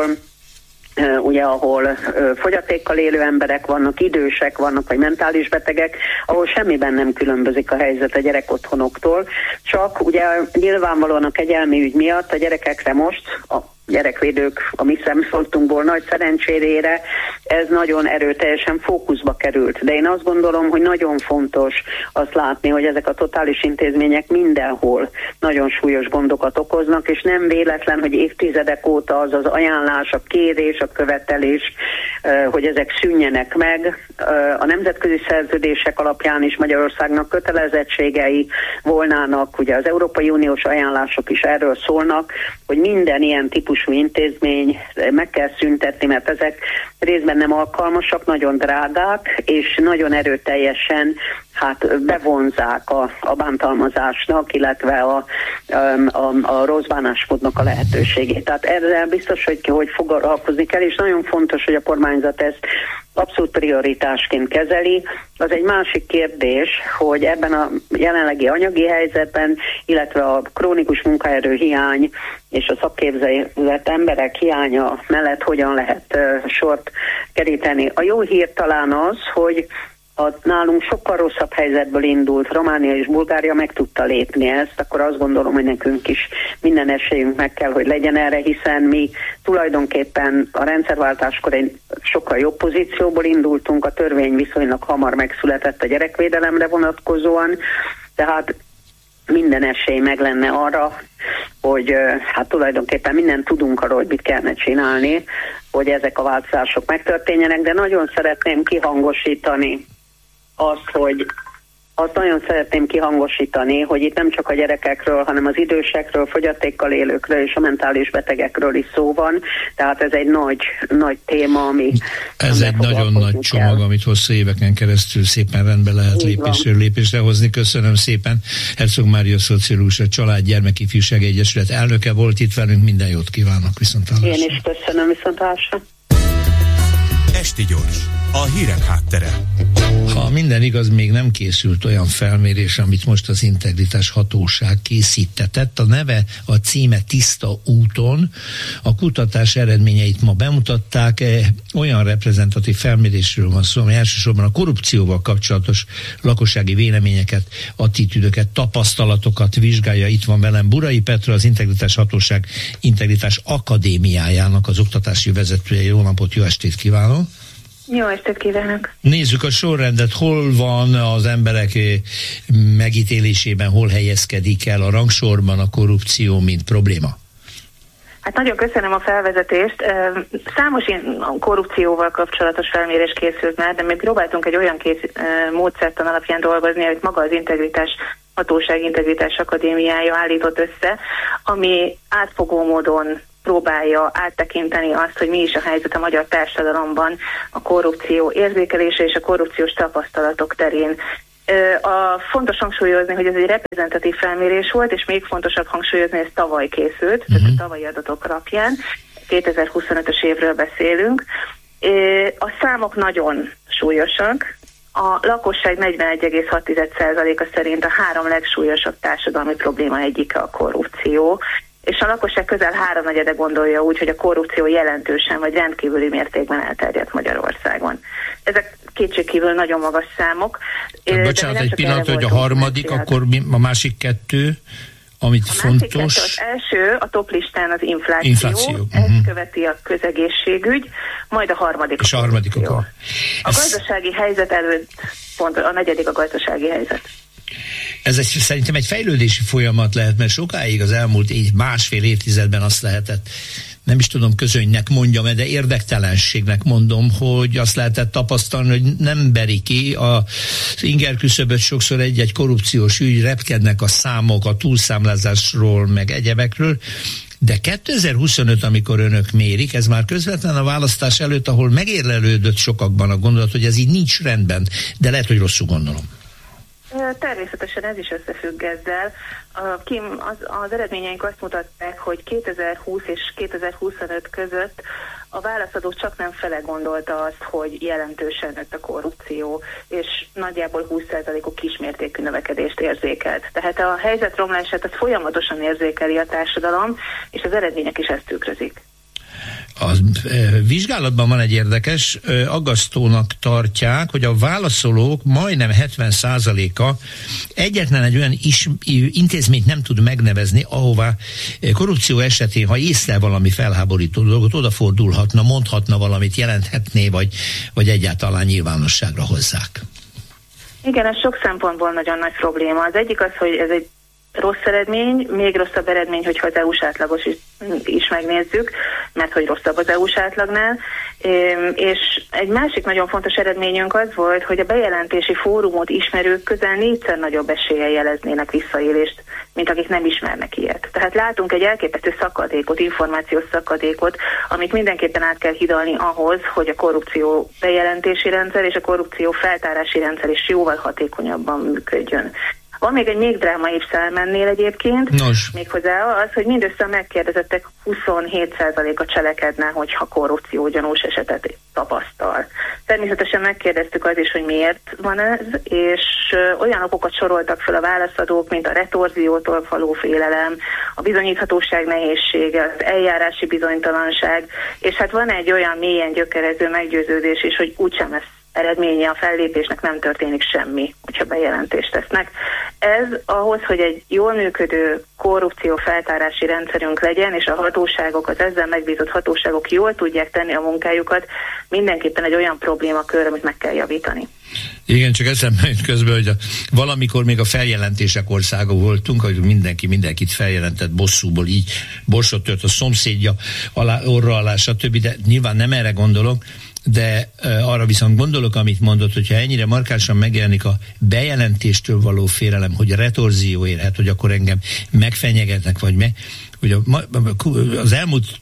ugye, ahol fogyatékkal élő emberek vannak, idősek vannak, vagy mentális betegek, ahol semmiben nem különbözik a helyzet a gyerekotthonoktól, csak ugye nyilvánvalóan a kegyelmi ügy miatt a gyerekekre most, a gyerekvédők a mi szemszoltunkból nagy szerencsére ez nagyon erőteljesen fókuszba került. De én azt gondolom, hogy nagyon fontos azt látni, hogy ezek a totális intézmények mindenhol nagyon súlyos gondokat okoznak, és nem véletlen, hogy évtizedek óta az ajánlás, a kérés, a követelés, hogy ezek szűnjenek meg. A nemzetközi szerződések alapján is Magyarországnak kötelezettségei volnának, ugye az Európai Uniós ajánlások is erről szólnak, hogy minden ilyen típusú intézmény meg kell szüntetni, mert ezek részben nem alkalmasak, nagyon drágák, és nagyon erőteljesen bevonzák a bántalmazásnak, illetve a rossz bánásmódnak a lehetőségét. Tehát erre biztos, hogy foglalkozni kell, és nagyon fontos, hogy a kormányzat ezt abszolút prioritásként kezeli. Az egy másik kérdés, hogy ebben a jelenlegi anyagi helyzetben, illetve a krónikus munkaerő hiány és a szakképzett emberek hiánya mellett hogyan lehet sort keríteni. A jó hír talán az, hogy nálunk sokkal rosszabb helyzetből indult Románia és Bulgária meg tudta lépni ezt, akkor azt gondolom, hogy nekünk is minden esélyünk meg kell, hogy legyen erre, hiszen mi tulajdonképpen a rendszerváltáskor egy sokkal jobb pozícióból indultunk, a törvény viszonylag hamar megszületett a gyerekvédelemre vonatkozóan, tehát minden esély meg lenne arra, hogy tulajdonképpen mindent tudunk arról, hogy mit kellene csinálni, hogy ezek a változások megtörténjenek, de nagyon szeretném kihangosítani hogy itt nem csak a gyerekekről, hanem az idősekről, fogyatékkal élőkről és a mentális betegekről is szó van. Tehát ez egy nagy téma, ami... Ez egy nagyon nagy csomag, amit hosszú éveken keresztül szépen rendbe lehet lépésről lépésre hozni. Köszönöm szépen. Herzog Mária szociológus, a Család Gyermekifjúsági Egyesület elnöke volt itt velünk. Minden jót kívánok, viszonthallásra. Én is köszönöm, viszonthallásra. Esti Gyors, a hírek háttere. Ha minden igaz, még nem készült olyan felmérés, amit most az Integritás Hatóság készítetett. A neve, a címe Tiszta úton. A kutatás eredményeit ma bemutatták. Olyan reprezentatív felmérésről van szó, ami elsősorban a korrupcióval kapcsolatos lakossági véleményeket, attitűdöket, tapasztalatokat vizsgálja. Itt van velem Burai Petra, az Integritás Hatóság Integritás Akadémiájának az oktatási vezetője. Jó napot, jó estét kívánok! Jó estét kívánok! Nézzük a sorrendet, hol van az emberek megítélésében, hol helyezkedik el a rangsorban a korrupció, mint probléma? Hát nagyon köszönöm a felvezetést. Számos korrupcióval kapcsolatos felmérés készült már, de mi próbáltunk egy olyan módszertan alapján dolgozni, amit maga az Integritás Hatóság Integritás Akadémiája állított össze, ami átfogó módon próbálja áttekinteni azt, hogy mi is a helyzet a magyar társadalomban a korrupció érzékelése és a korrupciós tapasztalatok terén. Fontos hangsúlyozni, hogy ez egy reprezentatív felmérés volt, és még fontosabb hangsúlyozni, hogy ez tavaly készült, tehát a tavalyi adatok alapján, 2025-ös évről beszélünk. A számok nagyon súlyosak. A lakosság 41,6%-a szerint a 3 legsúlyosabb társadalmi probléma egyike a korrupció, és a lakosság közel 3/4 gondolja úgy, hogy a korrupció jelentősen vagy rendkívüli mértékben elterjedt Magyarországon. Ezek kétségkívül nagyon magas számok. Bocsánat, egy pillanat, hogy a harmadik, akkor a másik 2, amit fontos. Az első, a top listán az infláció. Ezt követi a közegészségügy, majd a harmadik. És a harmadik a gazdasági helyzet előtt, pont a 4. a gazdasági helyzet. Ez szerintem egy fejlődési folyamat lehet, mert sokáig az elmúlt másfél évtizedben azt lehetett, nem is tudom közönynek mondjam, de érdektelenségnek mondom, hogy azt lehetett tapasztalni, hogy nem beri ki az ingerküszöböt, sokszor egy-egy korrupciós ügy, repkednek a számok a túlszámlázásról, meg egyebekről, de 2025, amikor önök mérik, ez már közvetlen a választás előtt, ahol megérlelődött sokakban a gondolat, hogy ez így nincs rendben, de lehet, hogy rosszul gondolom. Természetesen ez is összefügg ezzel. Az eredményeink azt mutatták, hogy 2020 és 2025 között a válaszadók csak nem fele gondolta azt, hogy jelentősen nőtt a korrupció, és nagyjából 20%-uk kismértékű növekedést érzékelt. Tehát a helyzet romlását az folyamatosan érzékeli a társadalom, és az eredmények is ezt tükrözik. A vizsgálatban van egy érdekes, aggasztónak tartják, hogy a válaszolók majdnem 70%-a egyetlen egy olyan intézményt nem tud megnevezni, ahová korrupció esetén, ha észlel valami felháborító dolgot, odafordulhatna, mondhatna valamit, jelenthetné, vagy egyáltalán nyilvánosságra hozzák. Igen, ez sok szempontból nagyon nagy probléma. Az egyik az, hogy ez egy rossz eredmény, még rosszabb eredmény, hogyha az EU-s átlagos is megnézzük, mert hogy rosszabb az EU-s átlagnál. És egy másik nagyon fontos eredményünk az volt, hogy a bejelentési fórumot ismerők közel 4-szer nagyobb eséllyel jeleznének visszaélést, mint akik nem ismernek ilyet. Tehát látunk egy elképesztő szakadékot, információs szakadékot, amit mindenképpen át kell hidalni ahhoz, hogy a korrupció bejelentési rendszer és a korrupció feltárási rendszer is jóval hatékonyabban működjön. Van még egy még drámaibb szám ennél egyébként, méghozzá az, hogy mindössze a megkérdezettek 27%-a cselekedne, hogyha korrupció gyanús esetet tapasztal. Természetesen megkérdeztük az is, hogy miért van ez, és olyan okokat soroltak fel a válaszadók, mint a retorziótól való félelem, a bizonyíthatóság nehézsége, az eljárási bizonytalanság, és hát van egy olyan mélyen gyökerező meggyőződés is, hogy úgysem lesz eredménye a fellépésnek, nem történik semmi, hogyha bejelentést tesznek. Ez ahhoz, hogy egy jól működő korrupció feltárási rendszerünk legyen, és a hatóságok, az ezzel megbízott hatóságok jól tudják tenni a munkájukat, mindenképpen egy olyan problémakör, amit meg kell javítani. Igen, csak eszembe jut közben, hogy valamikor még a feljelentések országa voltunk, hogy mindenkit feljelentett bosszúból, így borsot tört a szomszédja orra alá, stb., de nyilván nem erre gondolok, de arra viszont gondolok, amit mondott, hogyha ennyire markánsan megjelenik a bejelentéstől való félelem, hogy a retorzió érhet, hogy akkor engem megfenyegetnek, vagy hogy az elmúlt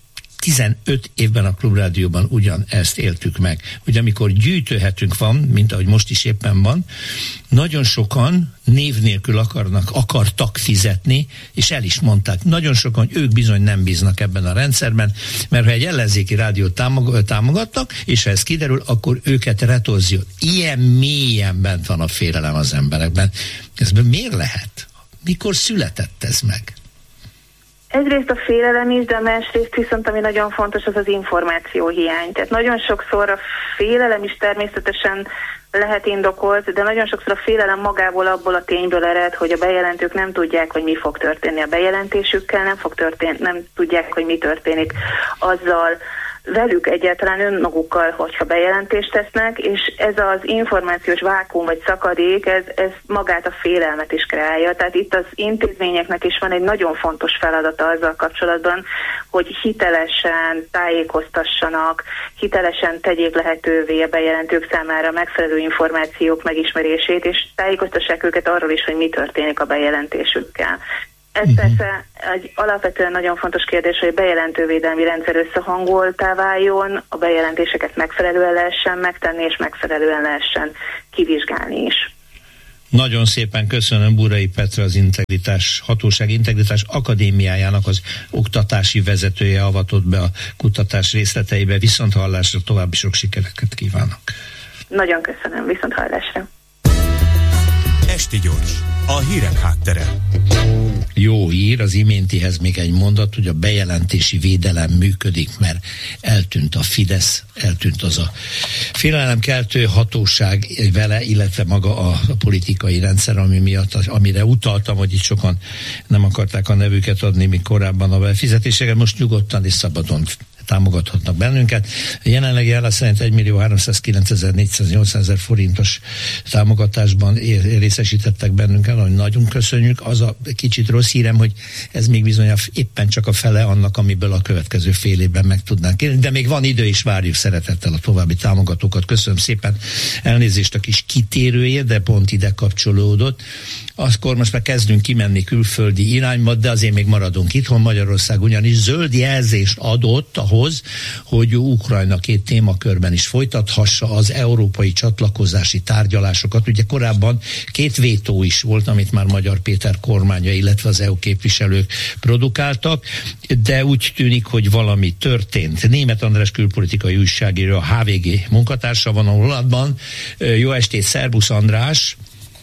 15 évben a Klubrádióban ugyanezt éltük meg, hogy amikor gyűjtőhetünk van, mint ahogy most is éppen van, nagyon sokan név nélkül akartak fizetni, és el is mondták. Nagyon sokan, ők bizony nem bíznak ebben a rendszerben, mert ha egy ellenzéki rádiót támogatnak, és ha ez kiderül, akkor őket retorzió. Ilyen mélyen bent van a félelem az emberekben. Ez miért lehet? Mikor született ez meg? Egyrészt a félelem is, de másrészt viszont ami nagyon fontos, az az információhiány. Tehát nagyon sokszor a félelem is természetesen lehet indokolt, de nagyon sokszor a félelem magából abból a tényből ered, hogy a bejelentők nem tudják, hogy mi fog történni a bejelentésükkel, nem tudják, hogy mi történik azzal, velük egyáltalán önmagukkal, hogyha bejelentést tesznek, és ez az információs vákuum vagy szakadék, ez magát a félelmet is kreálja. Tehát itt az intézményeknek is van egy nagyon fontos feladata azzal kapcsolatban, hogy hitelesen tájékoztassanak, hitelesen tegyék lehetővé a bejelentők számára megfelelő információk megismerését, és tájékoztassák őket arról is, hogy mi történik a bejelentésükkel. Ez persze egy alapvetően nagyon fontos kérdés, hogy a bejelentővédelmi rendszer összehangoltá váljon, a bejelentéseket megfelelően lehessen megtenni, és megfelelően lehessen kivizsgálni is. Nagyon szépen köszönöm Burai Petra, az Hatóság Integritás Akadémiájának az oktatási vezetője avatott be a kutatás részleteibe. Viszonthallásra, további sok sikereket kívánok. Nagyon köszönöm, viszonthallásra. Esti Gyors, a hírek háttere. Jó hír, az iméntihez még egy mondat, hogy a bejelentési védelem működik, mert eltűnt a Fidesz, eltűnt az a félelemkeltő hatóság vele, illetve maga a politikai rendszer, ami miatt, amire utaltam, hogy itt sokan nem akarták a nevüket adni, még korábban a befizetéseket, most nyugodtan és szabadon támogathatnak bennünket. A jelenlegi állás szerint 1.309.480.000 forintos támogatásban részesítettek bennünket, hogy nagyon köszönjük. Az a kicsit rossz hírem, hogy ez még bizony éppen csak a fele annak, amiből a következő fél évben meg tudnánk élni, de még van idő, és várjuk szeretettel a további támogatókat. Köszönöm szépen, elnézést a kis kitérőért, de pont ide kapcsolódott. Akkor most már kezdünk kimenni külföldi irányba, de azért még maradunk itthon. Magyarország ugyanis zöld jelzést adott ahhoz, hogy Ukrajna két témakörben is folytathassa az európai csatlakozási tárgyalásokat. Ugye korábban két vétó is volt, amit már Magyar Péter kormánya, illetve az EU képviselők produkáltak, de úgy tűnik, hogy valami történt. Németh András külpolitikai újságíró, a HVG munkatársa van a vonatban. Jó estét, szervusz András!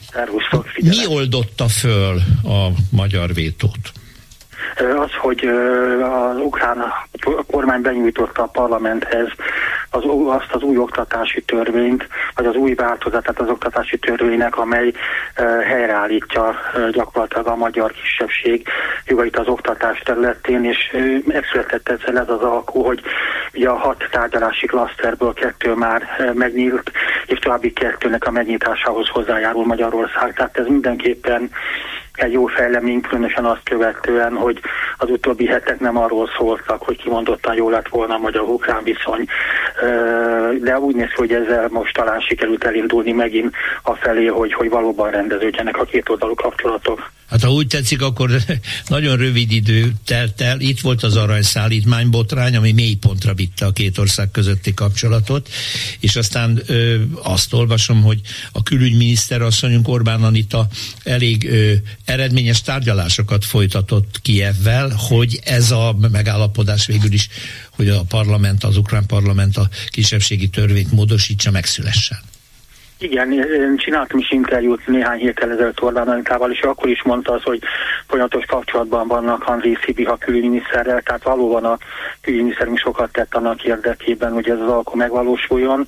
Mi oldotta föl a magyar vétót? Az, hogy az ukrán kormány benyújtotta a parlamenthez azt az új oktatási törvényt, vagy az új változatát az oktatási törvénynek, amely helyreállítja gyakorlatilag a magyar kisebbség jogait az oktatás területén, és megszületett ezzel ez az alkú, hogy ugye a 6 tárgyalási klaszterből 2 már megnyílt, és további 2-nek a megnyitásához hozzájárul Magyarország. Tehát ez mindenképpen egy jó fejlemény, különösen azt követően, hogy az utóbbi hetek nem arról szóltak, hogy kimondottan jó lett volna a magyar-ukrán viszony, de úgy néz ki, hogy ezzel most talán sikerült elindulni megint afelé, hogy valóban rendeződjenek a kétoldalú kapcsolatok. Hát ha úgy tetszik, akkor nagyon rövid idő telt el. Itt volt az aranyszállítmánybotrány, ami mélypontra vitte a két ország közötti kapcsolatot, és aztán azt olvasom, hogy a külügyminiszter asszonyunk Orbán Anita elég eredményes tárgyalásokat folytatott Kijevvel, hogy ez a megállapodás végül is, hogy a parlament, az ukrán parlament a kisebbségi törvényt módosítsa, megszülessen. Igen, én csináltam is interjút néhány héttel ezelőtt Orbán Anitával, és akkor is mondta az, hogy folyamatos kapcsolatban vannak Andrej Szibiha külügyminiszterrel, tehát valóban a külügyminiszterünk sokat tett annak érdekében, hogy ez az alkú megvalósuljon.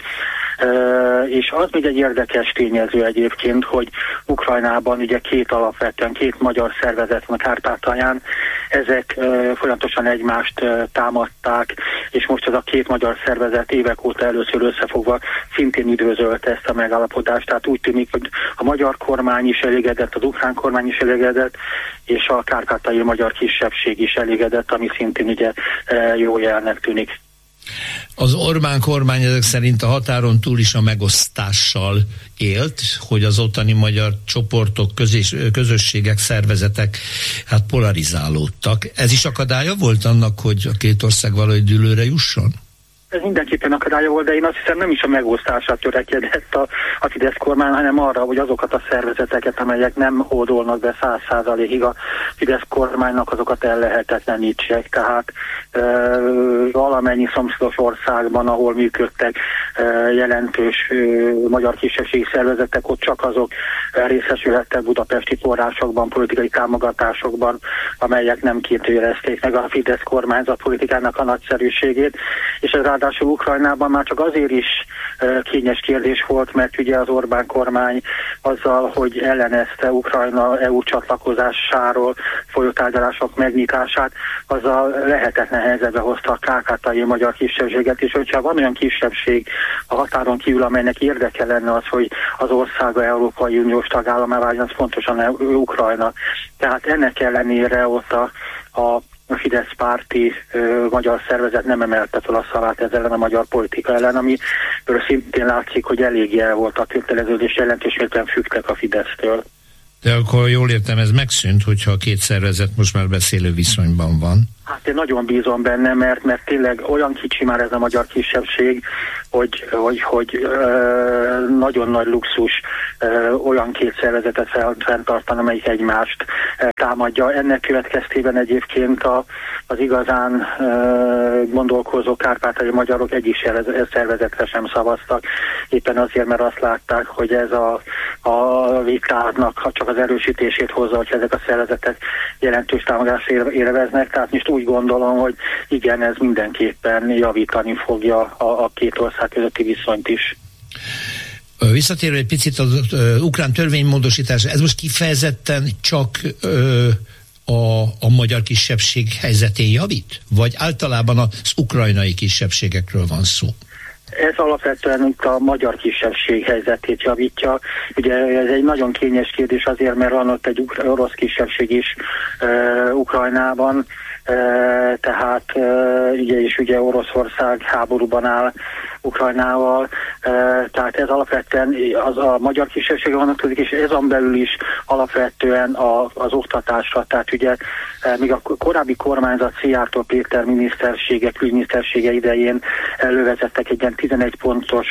És az még egy érdekes tényező egyébként, hogy Ukrajnában ugye alapvetően két magyar szervezet van a Kárpátalján, ezek folyamatosan egymást támadták, és most ez a két magyar szervezet évek óta először összefogva szintén üdvözölte ezt a megállapodást, tehát úgy tűnik, hogy a magyar kormány is elégedett, az ukrán kormány is elégedett, és a kárpátaljai magyar kisebbség is elégedett, ami szintén ugye jó jelnek tűnik. Az Orbán kormány ezek szerint a határon túl is a megosztással élt, hogy az ottani magyar csoportok, közösségek, szervezetek hát polarizálódtak. Ez is akadálya volt annak, hogy a két ország valahogy dűlőre jusson? Ez mindenképpen akadálya volt, de én azt hiszem nem is a megosztásra törekedett a Fidesz kormány, hanem arra, hogy azokat a szervezeteket, amelyek nem hódolnak be 100%-ig a Fidesz kormánynak, azokat ellehetetlenítsék. Tehát valamennyi szomszédos országban, ahol működtek jelentős magyar kisebbségi szervezetek, ott csak azok részesülhettek budapesti forrásokban, politikai támogatásokban, amelyek nem kérdőjelezték meg a Fidesz kormányzat politikának a nagyszerűségét, és ez ráadásul Ukrajnában már csak azért is kényes kérdés volt, mert ugye az Orbán kormány azzal, hogy ellenezte Ukrajna EU csatlakozásáról folyó tárgyalások megnyitását, azzal lehetetlen helyzetbe hozta a kárpátaljai magyar kisebbséget, és hogyha van olyan kisebbség a határon kívül, amelynek érdeke lenne az, hogy az országa Európai Uniós tagállamá váljon, az pontosan Ukrajna. Tehát ennek ellenére ott a Fidesz párti magyar szervezet nem emelte fel a szavát ezzel ellen a magyar politika ellen, amiből szintén látszik, hogy eléggé el volt a köteleződés, jelentős mértékben függtek a Fidesztől. De akkor jól értem, ez megszűnt, hogyha a két szervezet most már beszélő viszonyban van. Hát én nagyon bízom benne, mert tényleg olyan kicsi már ez a magyar kisebbség, hogy nagyon nagy luxus olyan két szervezetet fenntartani, amelyik egymást támadja. Ennek következtében egyébként az igazán gondolkozó kárpátaljai magyarok egyik szervezetre sem szavaztak. Éppen azért, mert azt látták, hogy ez a vitának csak az erősítését hozza, hogy ezek a szervezetek jelentős támogatást élveznek. Tehát most úgy gondolom, hogy igen, ez mindenképpen javítani fogja a két ország közötti viszonyt is. Visszatérve egy picit az ukrán törvénymódosításra, ez most kifejezetten csak a magyar kisebbség helyzetén javít? Vagy általában az ukrajnai kisebbségekről van szó? Ez alapvetően itt a magyar kisebbség helyzetét javítja. Ugye ez egy nagyon kényes kérdés azért, mert van ott egy orosz kisebbség is Ukrajnában, tehát ugye Oroszország háborúban áll Ukrajnával, tehát ez alapvetően az a magyar kisebbségre vonatkozik, és ezen belül is alapvetően az oktatásra, tehát ugye még a korábbi kormányzat Szijjártó Péter külügyminisztersége idején elővezettek egy ilyen 11 pontos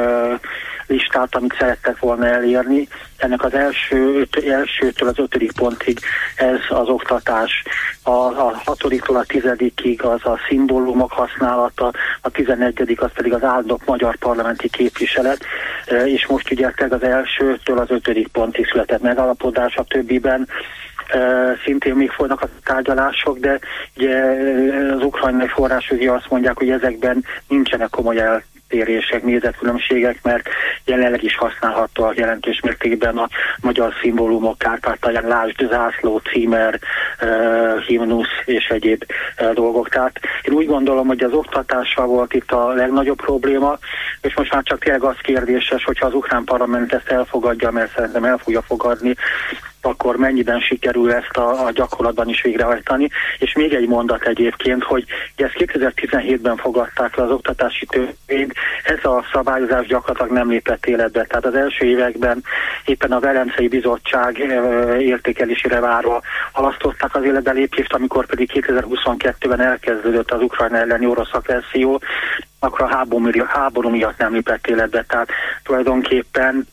listát, amit szerettek volna elérni. Ennek az elsőtől az 5. pontig ez az oktatás, a 6-tól a 10-ig az a szimbólumok használata, a 11. az pedig az áldott magyar parlamenti képviselet, és most ugye az elsőtől az 5. pontig született megállapodás, a többiben szintén még folynak a tárgyalások, de ugye az ukrajnai források azt mondják, hogy ezekben nincsenek komoly eltérések, nézetkülönbségek, mert jelenleg is használható a jelentős mértékben a magyar szimbólumok Kárpátalján, lásd zászló, címer, himnusz és egyéb dolgok. Tehát én úgy gondolom, hogy az oktatással volt itt a legnagyobb probléma, és most már csak tényleg az kérdéses, hogyha az ukrán parlament ezt elfogadja, mert szerintem el fogja fogadni, akkor mennyiben sikerül ezt a gyakorlatban is végrehajtani. És még egy mondat egyébként, hogy ezt 2017-ben fogadták le az oktatási törvényt, ez a szabályozás gyakorlatilag nem lépett életbe. Tehát az első években éppen a Velencei Bizottság értékelésére várva halasztották az életbelépést, amikor pedig 2022-ben elkezdődött az Ukrajna elleni orosz agresszió, akkor a háború miatt nem lépett életbe. Tehát tulajdonképpen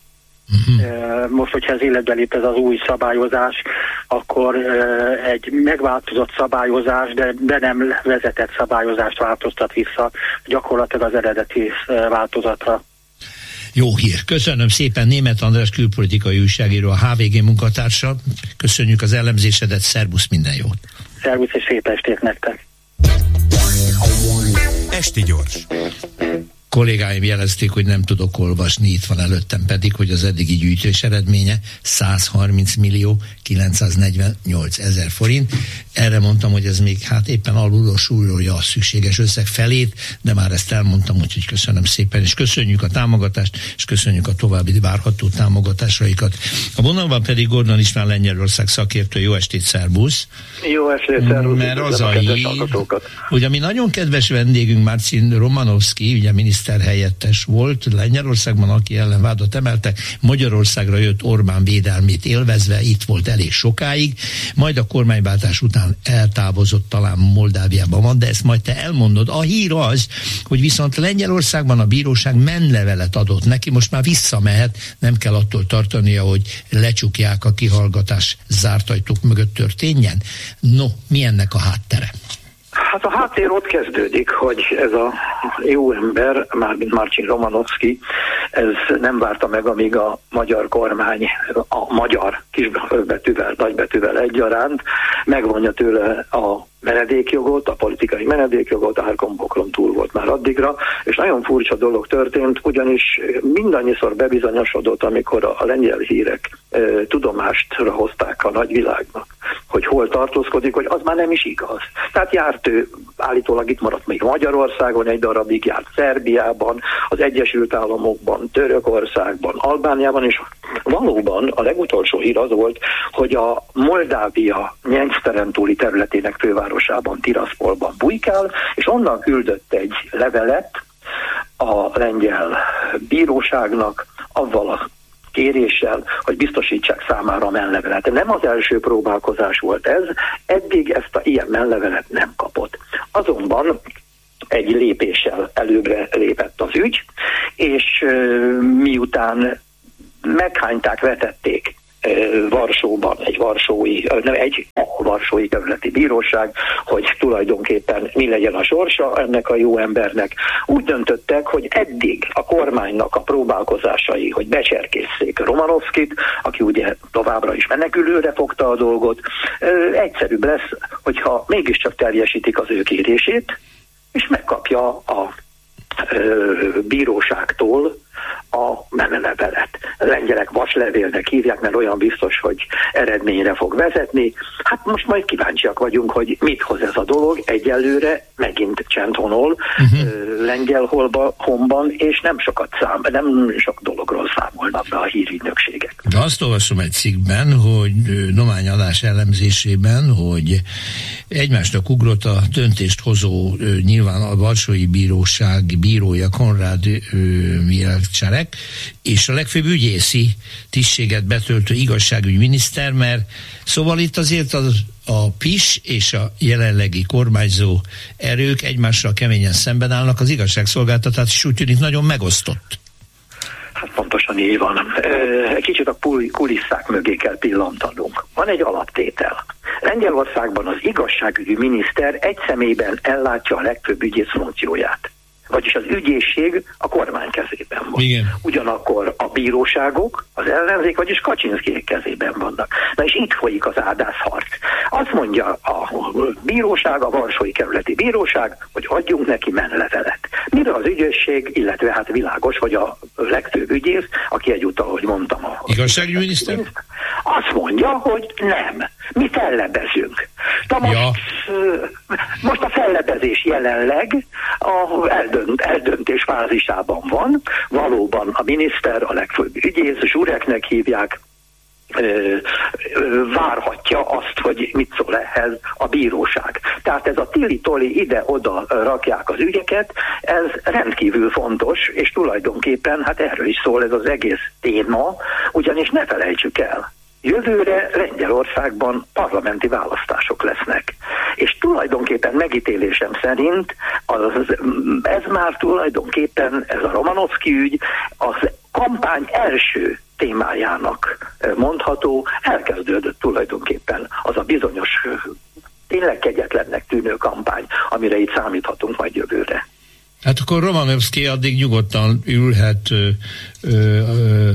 most, hogyha az életbe lép ez az új szabályozás, akkor egy megváltozott szabályozás, de be nem vezetett szabályozást változtat vissza gyakorlatilag az eredeti változatra. Jó hír. Köszönöm szépen, Németh András külpolitikai újságíró, a HVG munkatársa. Köszönjük az elemzésedet, szervusz, minden jót. Szervusz és szép estét nektek. Esti gyors. kollégáim jelezték, hogy nem tudok olvasni, itt van előttem pedig, hogy az eddigi gyűjtés eredménye 130.948.000 forint. Erre mondtam, hogy ez még hát éppen alulról súlyolja a szükséges összeg felét, de már ezt elmondtam, úgyhogy köszönöm szépen, és köszönjük a támogatást, és köszönjük a további várható támogatásaikat. A vonalban pedig Gordon István Lengyelország szakértő. Jó estét, szervusz! Jó estét, szervusz! Mert az a hír, hogy ami nagyon kedves vendégünk Marcin Romanowski, ugye miniszterhelyettes volt Lengyelországban, aki ellen vádat emeltek, Magyarországra jött Orbán védelmét élvezve, itt volt elég sokáig, majd a kormányváltás után eltávozott, talán Moldáviában van, de ezt majd te elmondod. A hír az, hogy viszont Lengyelországban a bíróság menlevelet adott neki, most már visszamehet, nem kell attól tartania, hogy lecsukják a kihallgatás zárt ajtók mögött történjen. No, mi ennek a háttere? Hát a háttér ott kezdődik, hogy ez a jó ember, mármint Marcin Romanowski, ez nem várta meg, amíg a magyar kormány, a magyar kisbetűvel, nagybetűvel egyaránt megvonja tőle a menedékjogot, a politikai menedékjogot, Árkombokron túl volt már addigra, és nagyon furcsa dolog történt, ugyanis mindannyiszor bebizonyosodott, amikor a lengyel hírek tudomástra hozták a nagyvilágnak, hogy hol tartózkodik, hogy az már nem is igaz. Tehát járt ő, állítólag itt maradt még Magyarországon egy darabig, járt Szerbiában, az Egyesült Államokban, Törökországban, Albániában, és valóban a legutolsó hír az volt, hogy a Moldávia Nyengszteren túli területének fővárosában, Tiraspolban bujkál, és onnan küldött egy levelet a lengyel bíróságnak avval a kéréssel, hogy biztosítsák számára a menlevelet. Nem az első próbálkozás volt ez, eddig ezt a ilyen menlevelet nem kapott. Azonban egy lépéssel előbbre lépett az ügy, és miután meghányták, vetették Varsóban egy varsói kerületi bíróság, hogy tulajdonképpen mi legyen a sorsa ennek a jó embernek. Úgy döntöttek, hogy eddig a kormánynak a próbálkozásai, hogy becserkészszék Romanowskit, aki ugye továbbra is menekülőre fogta a dolgot, egyszerűbb lesz, hogyha mégiscsak teljesítik az ő kérését, és megkapja a bíróságtól a menlevelet. A lengyelek vaslevélnek hívják, mert olyan biztos, hogy eredményre fog vezetni. Hát most majd kíváncsiak vagyunk, hogy mit hoz ez a dolog. Egyelőre megint csend honol lengyel honban, és nem sok dologról számolnak be a hírügynökségek. De azt olvasom egy cikkben, hogy dományadás elemzésében, hogy egymásnak ugrott a döntést hozó nyilván a Varsói Bíróság bírója Konrád Mielczarek, és a legfőbb ügyészi tisztséget betöltő igazságügyminiszter, mert szóval itt azért a PIS és a jelenlegi kormányzó erők egymással keményen szemben állnak, az igazságszolgáltatás is úgy tűnik nagyon megosztott. Hát pontosan így van. Kicsit a kulisszák mögé kell pillantanunk. Van egy alaptétel. Lengyelországban az igazságügyi miniszter egy személyben ellátja a legfőbb ügyész funkcióját. Vagyis az ügyészség a kormány kezében van. Igen. Ugyanakkor a bíróságok, az ellenzék, vagyis Kaczynszkijék kezében vannak. Na és itt folyik az ádászharc. Azt mondja a bíróság, a Varsói Kerületi Bíróság, hogy adjunk neki menlevelet. Mire az ügyészség, illetve hát világos, hogy a legfőbb ügyész, aki egyúttal, ahogy mondtam, igazságügyminiszter, azt mondja, hogy nem. Mi fellebezünk. Most a fellebezés jelenleg a eldöntés fázisában van. Valóban a miniszter, a legfőbb ügyész, Zsureknek hívják, várhatja azt, hogy mit szól ehhez a bíróság. Tehát ez a tili-toli ide-oda rakják az ügyeket, ez rendkívül fontos, és tulajdonképpen hát erről is szól ez az egész téma, ugyanis ne felejtsük el, jövőre Lengyelországban parlamenti választások lesznek. És tulajdonképpen megítélésem szerint ez már tulajdonképpen, ez a Romanowski ügy, az kampány első témájának mondható, elkezdődött tulajdonképpen az a bizonyos, tényleg kegyetlennek tűnő kampány, amire itt számíthatunk majd jövőre. Hát akkor Romanowski addig nyugodtan ülhet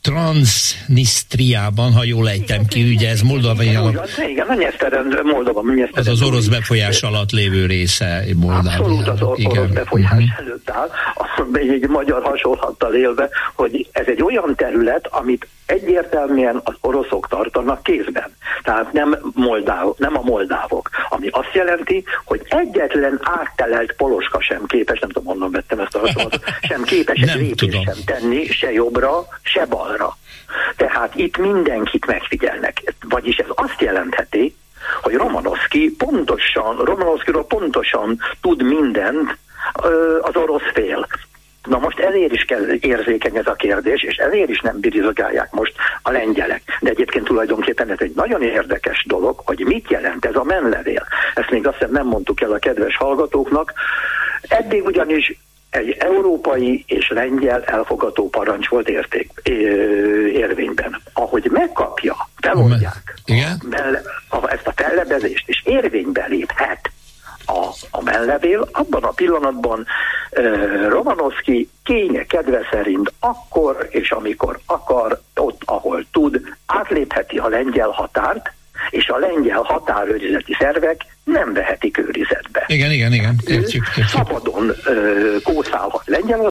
Transnistriában, ha jól ejtem ki, ugye ez Moldavia. Igen, Moldova. Az az orosz befolyás alatt lévő része Moldávia. Abszolút az orosz befolyás előtt áll, egy magyar hasonlattal élve, hogy ez egy olyan terület, amit egyértelműen az oroszok tartanak kézben. Tehát nem a moldávok. Ami azt jelenti, hogy egyetlen áttelelt poloska sem képes, nem tudom, honnan vettem ezt a hasonlatot, sem képes egy lépést sem tenni, se jobbra, se balra. Tehát itt mindenkit megfigyelnek. Vagyis ez azt jelentheti, hogy Romanovszkiról pontosan tud mindent az orosz fél. Na most ezért is kell érzékeny ez a kérdés, és ezért is nem birizgálják most a lengyelek. De egyébként tulajdonképpen ez egy nagyon érdekes dolog, hogy mit jelent ez a menlevél. Ezt még azt hiszem nem mondtuk el a kedves hallgatóknak. Eddig ugyanis egy európai és lengyel elfogató parancs volt érvényben. Ahogy megkapja, feloldják ezt a fellebezést, és érvénybe léphet a menlevél, abban a pillanatban Romanovszki kénye kedve szerint akkor és amikor akar, ott, ahol tud, átlépheti a lengyel határt, és a lengyel határőrizeti szervek nem vehetik őrizetbe. Igen. Értjük. Szabadon kószálhat lengyel.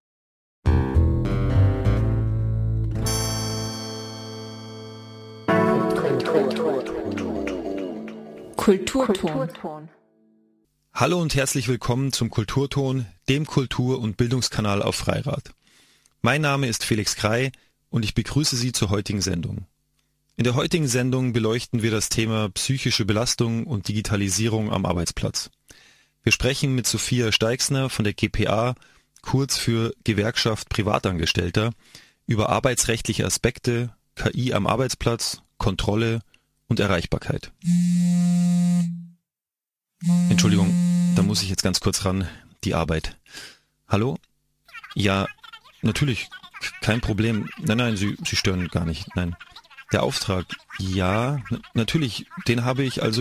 Kulturton. Hallo und herzlich willkommen zum Kulturton, dem Kultur- und Bildungskanal auf Freirad. Mein Name ist Felix Krei und ich begrüße Sie zur heutigen Sendung. In der heutigen Sendung beleuchten wir das Thema psychische Belastung und Digitalisierung am Arbeitsplatz. Wir sprechen mit Sophia Steixner von der GPA, kurz für Gewerkschaft Privatangestellter, über arbeitsrechtliche Aspekte, KI am Arbeitsplatz, Kontrolle und Erreichbarkeit. Entschuldigung, da muss ich jetzt ganz kurz ran, die Arbeit. Hallo? Ja, natürlich, kein Problem. Nein, Sie stören gar nicht, nein. Der Auftrag, ja, natürlich, den habe ich also